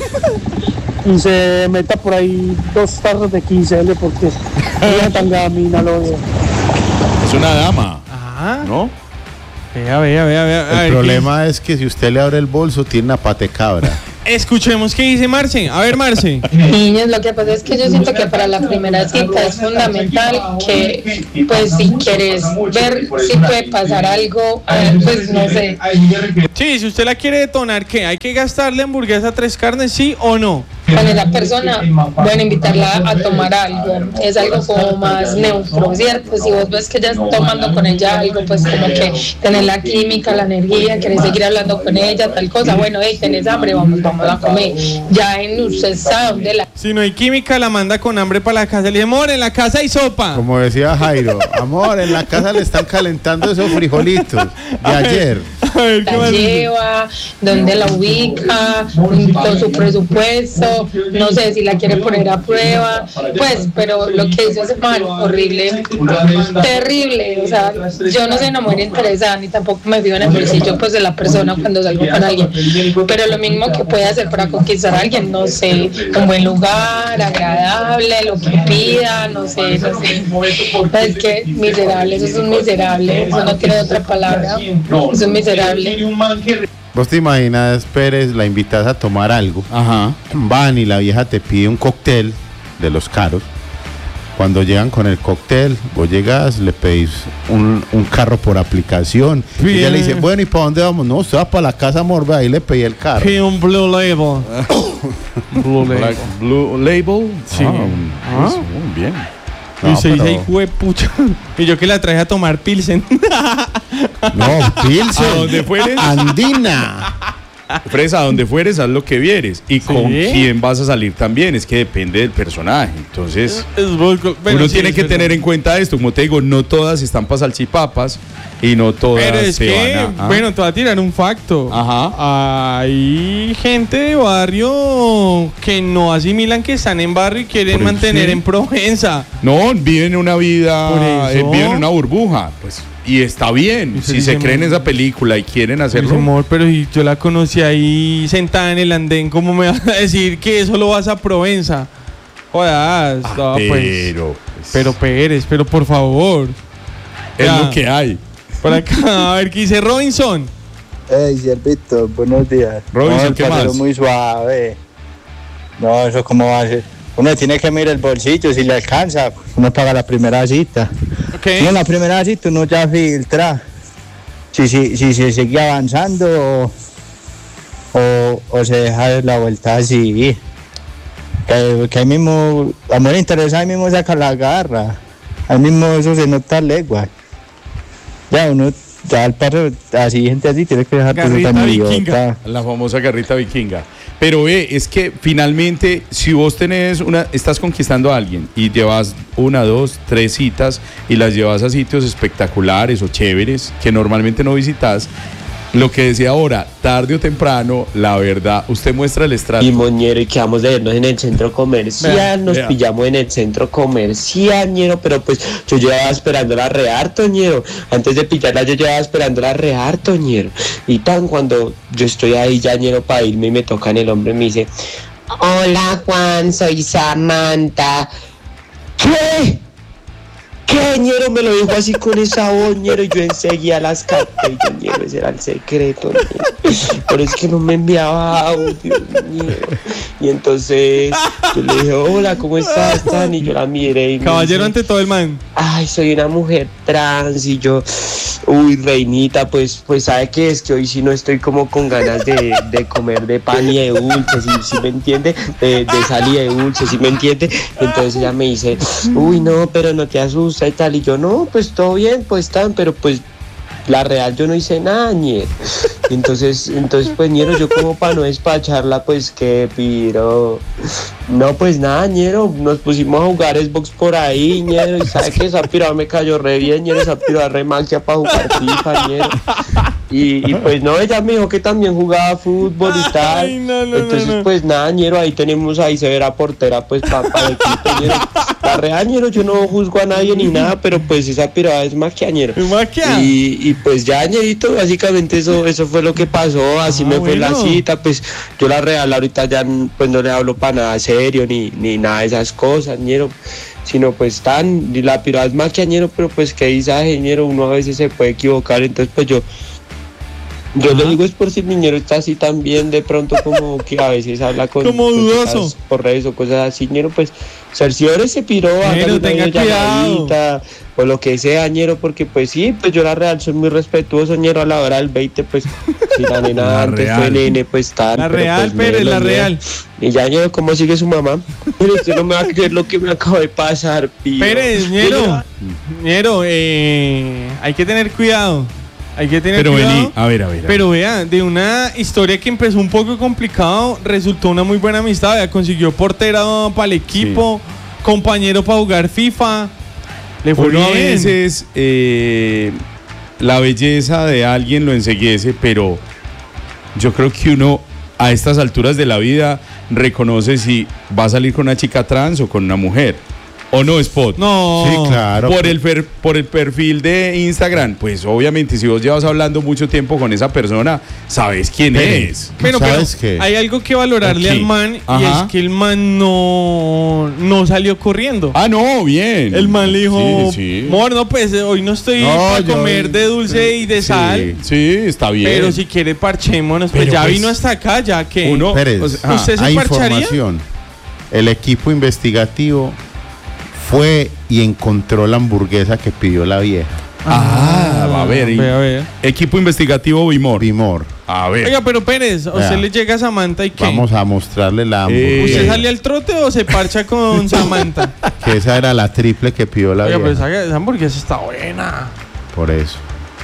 y se meta por ahí dos tarros de quince ele porque no tan gamina lo veo. Es una dama, Ah, ¿no? vea, vea, vea, vea. A El ver, problema es que si usted le abre el bolso, tiene una pate cabra. ¿qué- Escuchemos qué dice Marce. A ver, Marce. Niños, lo que pasa es que yo siento que para la primera cita es fundamental que, pues, si quieres ver si puede pasar algo, eh, pues, no sé. Sí, si usted la quiere detonar, ¿qué? ¿Hay que gastarle hamburguesa tres carnes, sí o no? Con esa persona, bueno, invitarla a tomar algo. Es algo como más neutro, ¿cierto? Si vos ves que ya está tomando con ella algo, pues como que tener la química, la energía, querés seguir hablando con ella, tal cosa. Bueno, hey, tenés hambre, vamos, vamos a comer. Ya en usted sabe dónde la... Si no hay química, la manda con hambre para la casa. Le dice, amor, en la casa hay sopa. Como decía Jairo, amor, en la casa le están calentando esos frijolitos de ayer. A ver, ¿qué la más dice? lleva, dónde la ubica, con su presupuesto, no sé si la quiere poner a prueba, pues, pero lo que hizo ese man, horrible, terrible, o sea, yo no soy una mujer interesada, ni tampoco me vivo en el bolsillo, pues, de la persona cuando salgo con alguien, pero lo mismo que puede hacer para conquistar a alguien, no sé, un buen lugar, agradable, lo que pida, no sé, no sé, es que miserable, eso es un miserable, eso no tiene otra palabra, es un miserable. Vos te imaginas, Pérez, la invitas a tomar algo, Ajá. van y la vieja te pide un cóctel de los caros. Cuando llegan con el cóctel, vos llegas, le pedís un, un carro por aplicación. Y Bien. ella le dice, bueno, ¿y para dónde vamos? No, usted va para la casa Morbe, ahí le pedí el carro. Pide un Blue Label. Blue Label. Black Blue Label. Sí. Ah, un- Ah. eso, muy bien. Y No, usted dice, pero- ay, juepucha. Y yo que la traje a tomar Pilsen. No, Pilsen. ¿A dónde fueres? Andina. Fresa, a donde fueres, haz lo que vieres. Y con quién vas a salir también, es que depende del personaje. Entonces, Es muy co- bueno, uno sí, tiene es que verdad. tener en cuenta esto. Como te digo, no todas están para salchipapas y no todas Pero es se que, van a- ¿ah? bueno, te voy a tirar un facto. Ajá. Hay gente de barrio que no asimilan que están en barrio y quieren Por eso mantener sí. en Provenza. No, viven una vida, Por eso. eh, viven una burbuja. Pues, y está bien. Y usted Si se dice, creen "Amor". esa película y quieren Dice, hacerlo. amor, pero si yo la conocí ahí sentada en el andén, ¿cómo me vas a decir que eso lo vas a Provenza? Jodas, Ah, no, pues. pero, pues, Pero Pérez, pero por favor. es ya. lo que hay. Por acá, a ver qué dice Robinson. Hey, Ciervito, buenos días. Robinson, no, el ¿qué parcero más? muy suave. No, eso cómo va a ser. Uno tiene que mirar el bolsillo, si le alcanza, uno paga la primera cita. Ok. No, la primera cita uno ya filtra. Si, si, si se sigue avanzando o, o, o se deja la vuelta así. Que, que ahí mismo, amor interesado, ahí mismo saca la garra. Ahí mismo eso se nota legua. Ya uno, ya el perro, así, gente así, tiene que dejar de ser Garrita tan vikinga. idiota. La famosa garrita vikinga. Pero ve, es que finalmente, si vos tenés una, estás conquistando a alguien y llevas una, dos, tres citas y las llevas a sitios espectaculares o chéveres que normalmente no visitas, lo que decía ahora, tarde o temprano, la verdad, usted muestra el estrato. Y moñero, y quedamos de vernos en el centro comercial, Vea, nos vea. pillamos en el centro comercial, ñero, pero pues yo llevaba esperándola re harto, ñero. Antes de pillarla yo llevaba esperándola re harto, ñero. Y tan cuando yo estoy ahí ya, ñero, para irme y me tocan el hombre y me dice, hola Juan, soy Samantha. ¿Qué? ¿Qué, ñero? Me lo dijo así con esa voz, ñero, y yo enseguida las capté, y yo, ñero, ese era el secreto, ñero. Pero es que no me enviaba audio, ñero. Y entonces yo le dije, hola, ¿cómo estás, Tan? Y yo la miré y me Caballero dice, ante todo el man. ay, soy una mujer trans. Y yo, uy, reinita, pues, pues sabe que es que hoy sí no estoy como con ganas de, de comer de pan y de dulces, ¿sí, sí me entiende? De, de sal y de dulces, ¿sí me entiende? Entonces ella me dice, uy, no, pero no te asusta y tal. Y yo, no, pues todo bien, pues tan, pero pues la real yo no hice nada, ñero. Entonces, entonces pues, ñero, yo como para no despacharla, pues que piro. No, pues nada, ñero, nos pusimos a jugar Xbox por ahí, ñero, y sabe que esa pirada me cayó re bien, ñero, esa pirada re magia para jugar FIFA, ñero. Y, y pues no, ella me dijo que también jugaba fútbol y tal. Ay, no, no, Entonces, no, no. pues nada, ñero, ahí tenemos ahí severa portera, pues para pa el equipo, ñero. La real, ñero, yo no juzgo a nadie ni nada, pero pues esa pirada es maquia, ñero. Maquia. Y, y pues ya, ñerito, básicamente eso, eso fue lo que pasó, así Ah, me fue la bueno. cita, pues yo la real ahorita ya pues no le hablo para nada serio ni, ni nada de esas cosas, ñero. Sino pues tan, y la pirada es maquia, ñero, pero pues que dice, ñero, uno a veces se puede equivocar, entonces pues yo Yo le digo es por si el niñero está así también de pronto como que a veces habla con Como con dudoso. cosas por redes o cosas así, ñero, pues cerciórese, piro, hágale Ñero, una tenga videollamadita, o lo que sea, ñero, porque pues sí, pues yo la real soy muy respetuoso, ñero, a la hora del veinte, pues si la nena La antes real. fue nene, pues tal. La pero, real, pues, Pérez, melo, la ñero. real. Y ya, ñero, ¿cómo sigue su mamá? Mire, usted no me va a creer lo que me acaba de pasar, piro. Pérez, ñero. Ñero, eh, hay que tener cuidado. Hay que tener Pero cuidado. vení, a ver, a ver. a ver. Pero vea, de una historia que empezó un poco complicado, resultó una muy buena amistad. Vea, consiguió portera para el equipo, compañero para jugar FIFA. Le fue Uno a bien. veces eh, la belleza de alguien lo enceguece, pero yo creo que uno a estas alturas de la vida reconoce si va a salir con una chica trans o con una mujer. ¿O no, Spot? No. Sí, claro. Por el, per- por el perfil de Instagram, pues obviamente si vos llevas hablando mucho tiempo con esa persona, sabes quién Pérez. es. Pero, pero ¿Sabes qué? hay algo que valorarle Ok. al man y Ajá. es que el man no, no salió corriendo. Ah, no, bien. El man le dijo, Sí, sí. amor, no, pues eh, hoy no estoy No, para yo- comer de dulce y de Sí, sal. sí, está bien. Pero si quiere parchémonos, pues Pero, ya pues, vino hasta acá, ya que uno- Pérez, o sea, ¿usted se hay parcharía? información. El equipo investigativo fue y encontró la hamburguesa que pidió la vieja. Ah, va a ver. y- Ve, a ver. Equipo investigativo Bimor. Bimor. A ver. Oiga, pero Pérez, ¿a Vea. usted le llega a Samantha y qué? Vamos a mostrarle la Eh, hamburguesa. ¿Usted sale al trote o se parcha con Samantha? Que esa era la triple que pidió la Oiga, pero vieja. esa, esa hamburguesa está buena. Por eso.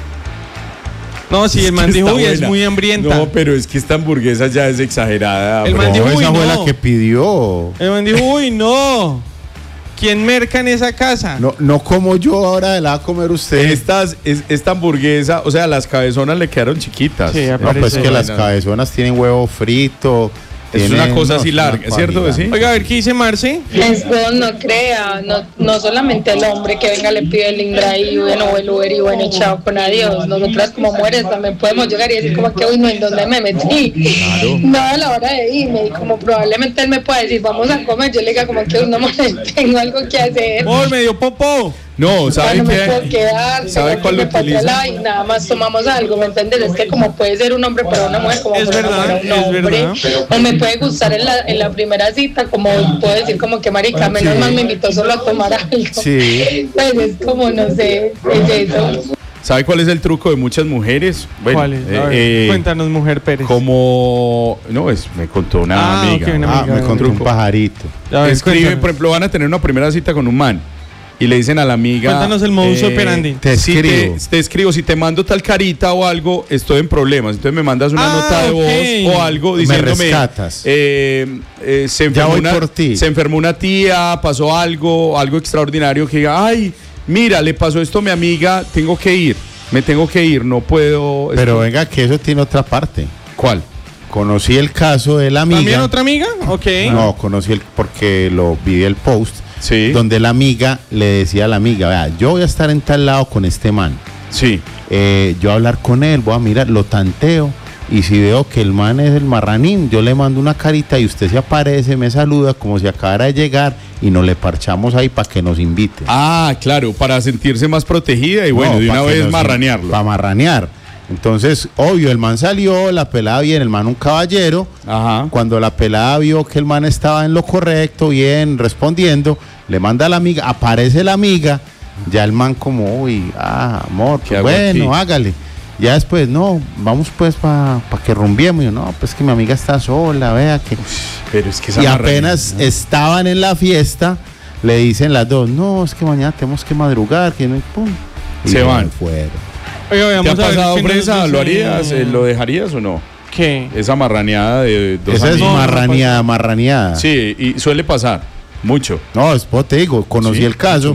No, si Es el que man dijo, está uy, es buena. muy hambrienta. No, pero es que esta hamburguesa ya es exagerada. El bro. man dijo, No, uy, esa fue no. la que pidió. El man dijo, uy, no. ¿Quién merca en esa casa? No, no como yo ahora la va a comer usted. Estas, es- esta hamburguesa, o sea, las cabezonas le quedaron chiquitas. Sí, No, parece pues que las buena. cabezonas tienen huevo frito. Es tienen- una cosa no, así es una larga, ¿cierto que cualidad. sí? Oiga, a ver, ¿qué dice Marce? Es bueno, no crea, no, no solamente el hombre que venga le pide el Indra y bueno, o el Uber y bueno, chao con adiós. Nosotras como mujeres también podemos llegar y decir como que, uy, no, ¿en dónde me metí? No a la hora de irme y como probablemente él me pueda decir, vamos a comer, yo le diga como que, uy, no, mujer, tengo algo que hacer. Por medio popó. No, Ya ¿sabe no me puedo qué? quedar, ¿Sabe tengo cuál que lo irme para otro utiliza? lado y nada más tomamos algo, ¿me entiendes? Es que como puede ser un hombre para una mujer, como Es para una verdad, mujer, un es hombre, verdad. o me puede gustar en la, en la primera cita, como puedo decir como que marica, menos Sí. mal me invitó solo a tomar algo. Sí. Pues es como, no sé, es eso. ¿Sabe cuál es el truco de muchas mujeres? Bueno, ¿Cuál es? A eh, ver, eh, cuéntanos, mujer Pérez. como... No, es, me contó una Ah, amiga. ok, una Ah, amiga, me contó un truco. pajarito. A ver, Escribe, cuéntanos. por ejemplo, van a tener una primera cita con un man y le dicen a la amiga... Cuéntanos el modus operandi. Te si escribo. Te, te escribo, si te mando tal carita o algo, estoy en problemas. Entonces me mandas una Ah, nota de ok. voz o algo Me diciéndome... rescatas. eh, eh, se, Ya enfermó voy una, por ti. se enfermó una tía, pasó algo, algo extraordinario que diga, ay, mira, le pasó esto a mi amiga, tengo que ir, me tengo que ir, no puedo... Pero venga, que eso tiene otra parte. ¿Cuál? Conocí el caso de la amiga. ¿También otra amiga? Ok. No, conocí el porque lo vi el post. Sí. Donde la amiga le decía a la amiga, vea, yo voy a estar en tal lado con este man. Sí. Eh, yo voy a hablar con él, voy a mirar, lo tanteo. Y si veo que el man es el marranín, yo le mando una carita y usted se aparece, me saluda como si acabara de llegar y nos le parchamos ahí para que nos invite. Ah, claro, para sentirse más protegida y bueno, No, de pa' una que vez nos- marranearlo. Para marranear. Entonces, obvio, el man salió, la pelada bien, el man un caballero. Ajá. Cuando la pelada vio que el man estaba en lo correcto, bien, respondiendo, le manda a la amiga, aparece la amiga, ya el man como, uy, ah, amor, ¿Qué pues hago bueno, aquí? hágale. Ya después, no, vamos pues para que rumbiemos. Y yo, no, pues que mi amiga está sola, vea que... Pero es que esa Y marranía, apenas ¿no? estaban en la fiesta, le dicen las dos, no, es que mañana tenemos que madrugar, que no, y pum. Y Se van. fueron. Oiga, ¿Te ha vamos a ver pasado, qué nos Fresa? dice- ¿Lo harías? Eh, ¿Lo dejarías o no? ¿Qué? Esa marraneada de dos Esa es amigos. no marraneada, marraneada. Sí, y suele pasar mucho. No, es pues, te digo, conocí Sí, el caso mucho, mucho.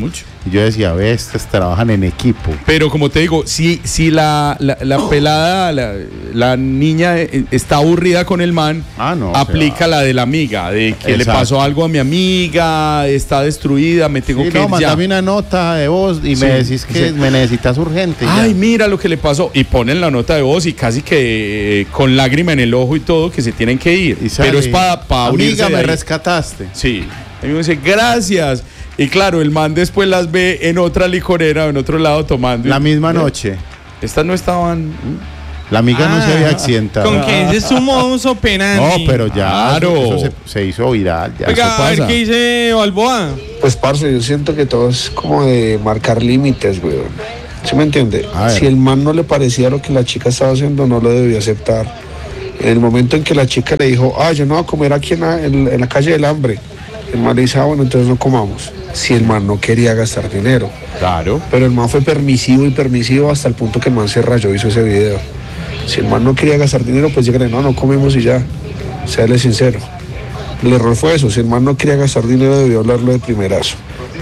Y yo decía, ve, estas trabajan en equipo. Pero como te digo, si, si la, la, la pelada, la, la niña eh, está aburrida con el man, ah, no, aplica la de la amiga, de que Exacto. le pasó algo a mi amiga, está destruida, me tengo Sí, que no, ir ya. mandame una nota de voz y Sí, me decís que sí. me necesitas urgente. y Ay, ya. mira lo que le pasó. Y ponen la nota de voz y casi que eh, con lágrima en el ojo y todo, que se tienen que ir. Y sale, Pero es para pa abrirse amiga, de me ahí. rescataste. Sí. Y uno dice, gracias. Y claro, el man después las ve en otra licorera o en otro lado tomando. La y- misma ¿eh? noche. Estas no estaban. La amiga no se había accidentado. Con que ese es su modus operandi. No, pero ya Claro. eso, eso se, se hizo viral. Ya. Oiga, Eso a ver pasa. qué dice Balboa. Pues, parce, yo siento que todo es como de marcar límites, weón. ¿Sí me entiende? A ver. Si el man no le parecía lo que la chica estaba haciendo, no lo debió aceptar. En el momento en que la chica le dijo, ah, yo no voy a comer aquí en la, en, en la calle del hambre, el man le dice, ah, bueno, entonces no comamos. Si el man no quería gastar dinero. Claro. Pero el man fue permisivo y permisivo hasta el punto que el man se rayó, hizo ese video. Si el man no quería gastar dinero, pues dígale, no, no comemos y ya. Séale sincero. El error fue eso. Si el man no quería gastar dinero, debió hablarlo de primerazo.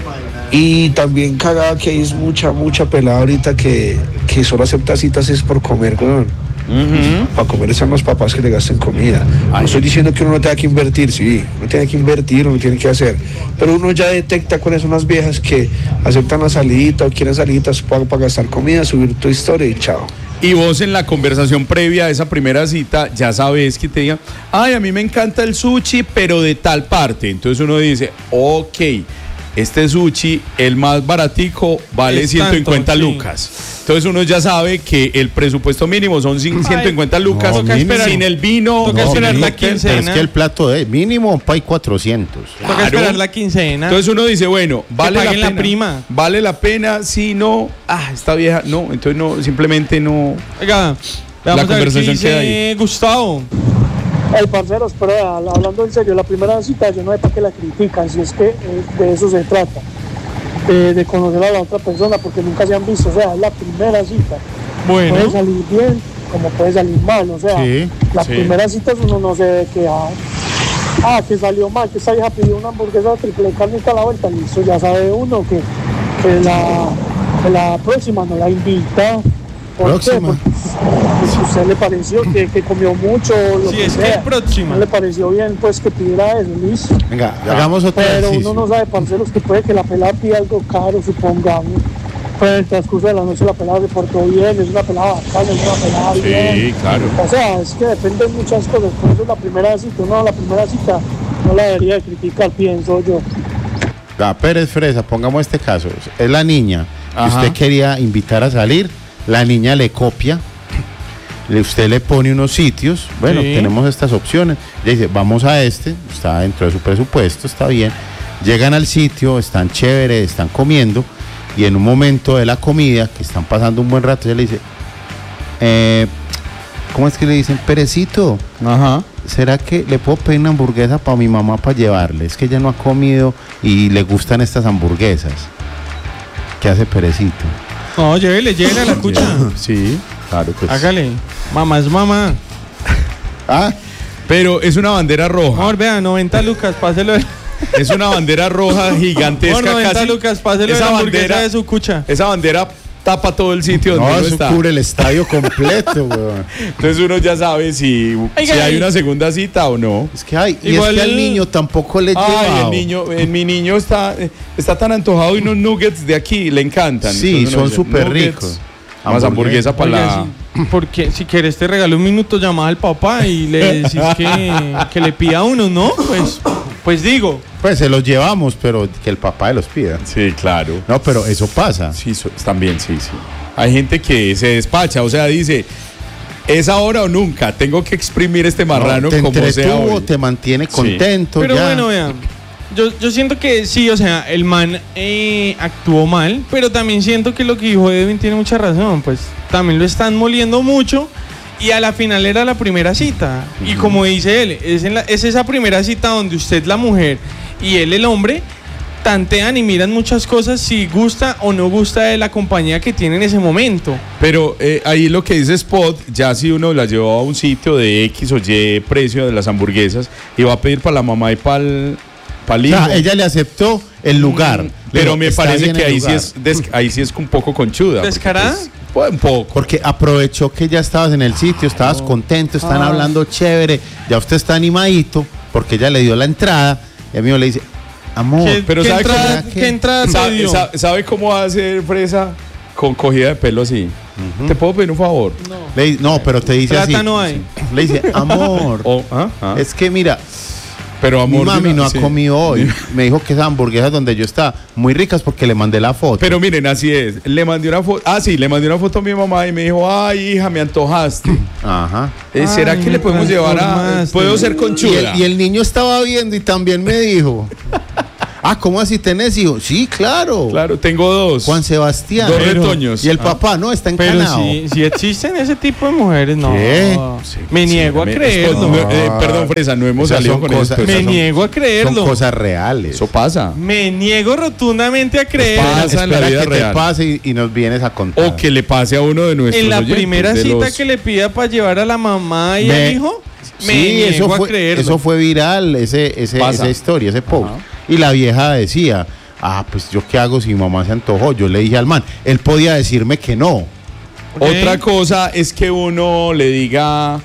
Y también cagada que hay es mucha, mucha pelada ahorita que, que solo acepta citas es por comer, weón. Para comer están los papás que le gasten comida. No estoy diciendo que uno no tenga que invertir, sí, uno tiene que invertir, uno tiene que hacer. Pero uno ya detecta cuáles son las viejas que aceptan la salidita o quieren saliditas para, para gastar comida, subir tu historia y chao. Y vos en la conversación previa a esa primera cita ya sabes que te digan, ay, a mí me encanta el sushi, pero de tal parte. Entonces uno dice, ok, este sushi, el más baratico, vale Es ciento cincuenta tanto, sí. lucas. Entonces uno ya sabe que el presupuesto mínimo son ciento cincuenta lucas, no, mínimo. sin el vino, Toca sin esperar el la cóctel. quincena. Pero es que el plato de mínimo para cuatrocientos. Toca Claro. esperar la quincena. Entonces uno dice, bueno, vale la paguen pena. la prima. Vale la pena, si no, ah, esta vieja, no, entonces no, simplemente no. Oiga, La vamos a ver qué conversación queda dice Gustavo. Ay, parceros, pero eh, hablando en serio, la primera cita yo no sé para qué la critican, si es que eh, de eso se trata, de, de conocer a la otra persona, porque nunca se han visto, o sea, es la primera cita. Bueno. Puede salir bien, como puede salir mal, o sea, Sí, las sí. primeras citas uno no se debe quedar. Ah, que salió mal, que esta vieja pidió una hamburguesa triple carne y a la vuelta, listo, ya sabe uno que, que, la, que la próxima no la invita. ¿Por Próxima. qué? Porque si a usted le pareció que, que comió mucho, lo Sí, que es que sea, próxima. no le pareció bien, pues que pidiera eso, listo. Venga, hagamos otro Pero ejercicio. uno no sabe, parceros, que puede que la pelada pida algo caro, supongamos. Pero en el transcurso de la noche la pelada se portó bien, es una pelada bacana, es una pelada bien. claro. O sea, es que depende de muchas cosas. Por eso la primera cita, no, la primera cita no la debería de criticar, pienso yo. Ah, Pérez Fresa, pongamos este caso. Es la niña que Ajá. usted quería invitar a salir. La niña le copia. le- Usted le pone unos sitios. Bueno, Sí. tenemos estas opciones. Le dice, vamos a este. Está dentro de su presupuesto, está bien. Llegan al sitio, están chéveres, están comiendo. Y en un momento de la comida, que están pasando un buen rato, ella le dice, eh, ¿cómo es que le dicen? Perecito. Ajá. ¿Será que le puedo pedir una hamburguesa para mi mamá para llevarle? Es que ella no ha comido y le gustan estas hamburguesas. ¿Qué hace Perecito? No, llévele, llévele a la cucha. Sí, claro, pues. Hágale. Mamá es mamá. Ah, Pero es una bandera roja. Amor, vea, noventa lucas, páselo. de- Es una bandera roja gigantesca. Amor, noventa casi. lucas, páselo de Esa la hamburguesa bandera- de su cucha. Esa bandera tapa todo el sitio donde no, uno eso está. cubre el estadio completo, weón. Entonces uno ya sabe si, Oiga, si hay y- una segunda cita o no. Es que hay, y Igual- es que al niño tampoco le Ay, lleva. el niño, el, mi niño está, eh, está tan antojado y unos nuggets de aquí le encantan. Sí, Entonces uno son dice, súper nuggets, ricos. Más hamburguesa para Oiga, la. sí, porque si quieres te regalo un minuto, llama al papá y le decís que, que le pida uno, ¿no? Pues, pues digo. Pues se los llevamos, pero que el papá los pida. Sí, claro. No, pero eso pasa. Sí, so- también, sí, sí. Hay gente que se despacha, o sea, dice, es ahora o nunca, tengo que exprimir este marrano No, te como sea entretuvo, hoy. te mantiene Sí. contento. Pero ya. bueno, vean, yo, yo siento que sí, o sea, el man eh, actuó mal, pero también siento que lo que dijo Edwin tiene mucha razón, pues también lo están moliendo mucho y a la final era la primera cita. Y como dice él, es, en la- es esa primera cita donde usted, la mujer, y él, el hombre, tantean y miran muchas cosas si gusta o no gusta de la compañía que tiene en ese momento. Pero eh, ahí lo que dice Spot, ya si uno la llevó a un sitio de X o Y precio de las hamburguesas y va a pedir para la mamá y para el O hijo. sea, ella le aceptó el lugar, Pero Digo, me está parece bien que el ahí sí, lugar. es des- ahí sí es un poco conchuda. porque, ¿Descarada? pues, un poco. Porque aprovechó que ya estabas en el sitio, estabas contento, están Ah. hablando chévere, ya usted está animadito, porque ella le dio la entrada, y a mí me le dice, amor, ¿Qué, pero qué ¿sabe cómo- entrada, ¿Será que- qué entrada te ¿Sabe, dio? sa- sabe cómo hacer fresa con cogida de pelo así? ¿Te puedo pedir un favor? le di- no, pero te dice Plata así, no hay. le dice, amor, O- ¿ah? ¿Ah? es que mira, Pero mi amor, mami de una- no ha sí. comido hoy, me dijo que esas hamburguesas donde yo estaba, muy ricas porque le mandé la foto. Pero miren, así es. Le mandé una foto. Ah, sí, le mandé una foto a mi mamá y me dijo, ay, hija, me antojaste. Ajá. Eh, ¿Será Ay, que me le podemos llevar a. transformaste. Puedo ser Y conchuda? el, y el niño estaba viendo y también me dijo, ah, ¿cómo así tenés hijo? Sí, claro. Claro, tengo dos. Juan Sebastián. Dos Pero- retoños. Y el Ah. papá, no, está Pero encanado. si, si existen ese tipo de mujeres, no. ¿Qué? Sí, Me sí, niego a me- creerlo. no, eh, perdón, Fresa, no hemos Esas salido son con cosas- esto. Me esas son- niego a creerlo. Son cosas reales. Eso pasa. Me niego rotundamente a creer. pasa en la Espera vida que real. te pase y, y nos vienes a contar. O que le pase a uno de nuestros En la oyentes, primera de cita los- que le pida para llevar a la mamá y Me- al hijo, me Sí, niego eso a fue, creerlo. eso fue viral, ese, ese, Pasa. esa historia, ese post. Ajá. Y la vieja decía, ah, pues yo qué hago si mi mamá se antojó. Yo le dije al man, él podía decirme que no. Ok. Otra cosa es que uno le diga,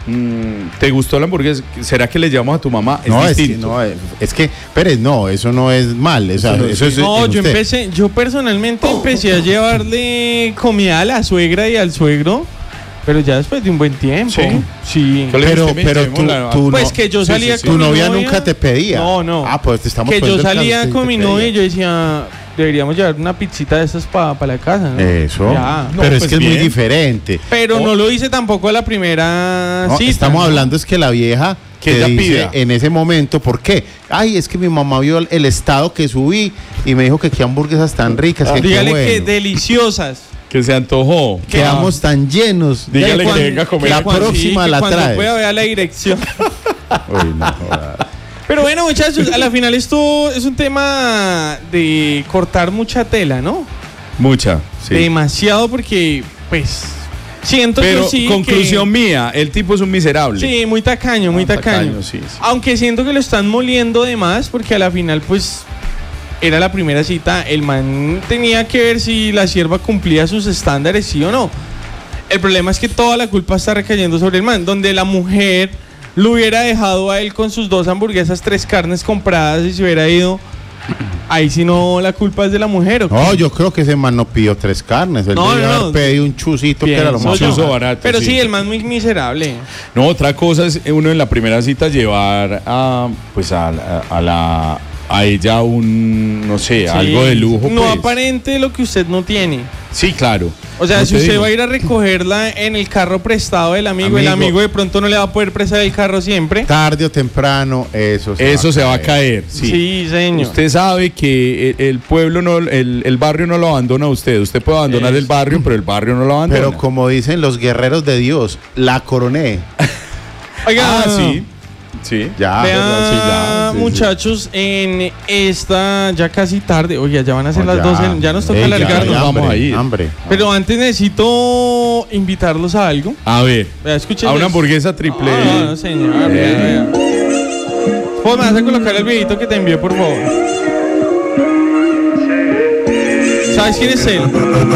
mm, ¿te gustó la hamburguesa? ¿Será que le llamamos a tu mamá? Es no, es que, distinto. no, es, es que, Pérez, no, eso no es mal. O sea, Eso no- eso es No, en yo usted. empecé, yo personalmente empecé a llevarle comida a la suegra y al suegro, pero ya después de un buen tiempo. ¿Sí? Sí. ¿Qué le Pero, dijiste? pero Mira, tú, la- tú Pues no- que yo sí, salía sí, sí. con tu mi novia nunca te pedía. No, no. Ah, pues te estamos Que yo poniendo el caso, salía sí, con te mi pedía. novia y yo decía, deberíamos llevar una pizzita de esas para la casa, ¿no? Eso. Ya. No, pero pues es que es muy bien. diferente. Pero Oh. no lo hice tampoco a la primera No, cita. estamos ¿no? hablando es que la vieja Que te ella dice pida. en ese momento, ¿por qué? Ay, es que mi mamá vio el, el estado que subí y me dijo que qué hamburguesas tan ricas, que qué Dígale bueno. que deliciosas. Que se antojó. Quedamos tan llenos. Dígale cuan- que venga a comer. La cuan- próxima que la cuando traes. pueda ver la dirección. Uy, no jodas. Pero bueno, muchachos, a la final esto es un tema de cortar mucha tela, ¿no? Mucha, sí. Demasiado porque, pues, siento Pero que sí. conclusión mía, el tipo es un miserable. que, sí, muy tacaño, muy Ah, tacaño. tacaño, sí, sí. Aunque siento que lo están moliendo de más porque a la final, pues, era la primera cita. El man tenía que ver si la sierva cumplía sus estándares, sí o no. El problema es que toda la culpa está recayendo sobre el man, donde la mujer lo hubiera dejado a él con sus dos hamburguesas, tres carnes compradas y se hubiera ido. Ahí sí no, la culpa es de la mujer. ¿o qué? No, yo creo que ese man no pidió tres carnes. Él No, debió no, haber no. pedido un chusito que era lo Pienso más yo. Chuzo barato, Pero sí. sí, el man muy miserable. No, otra cosa es uno en la primera cita llevar a, pues a, a- a la a ella un, no sé, Sí. algo de lujo. No pues. aparente lo que usted no tiene. Sí, claro. O sea, No si te usted digo. va a ir a recogerla en el carro prestado del amigo, el Amigo. amigo de pronto no le va a poder prestar el carro siempre. tarde o temprano, eso se Eso se va a caer. Sí. Sí, señor. Usted sabe que el, el pueblo no, el, el barrio no lo abandona a usted. Usted puede abandonar Eso. el barrio, pero el barrio no lo abandona. Pero como dicen los guerreros de Dios, la coroné. Oiga, Ah, sí. Sí. Ya, Vean, ¿verdad? Sí, ya, sí, sí. muchachos, en esta ya casi tarde, oye, ya van a ser No, las ya. doce, ya nos toca Ey, ya, alargarnos. ya, vamos hambre, a ir. hambre. Pero antes necesito invitarlos a algo. A ver. Vea, escuchen A una eso. hamburguesa triple. No, no, señor, vea, vea. Pues me vas a colocar el videito que te envié, por favor. ¿Sabes quién es él?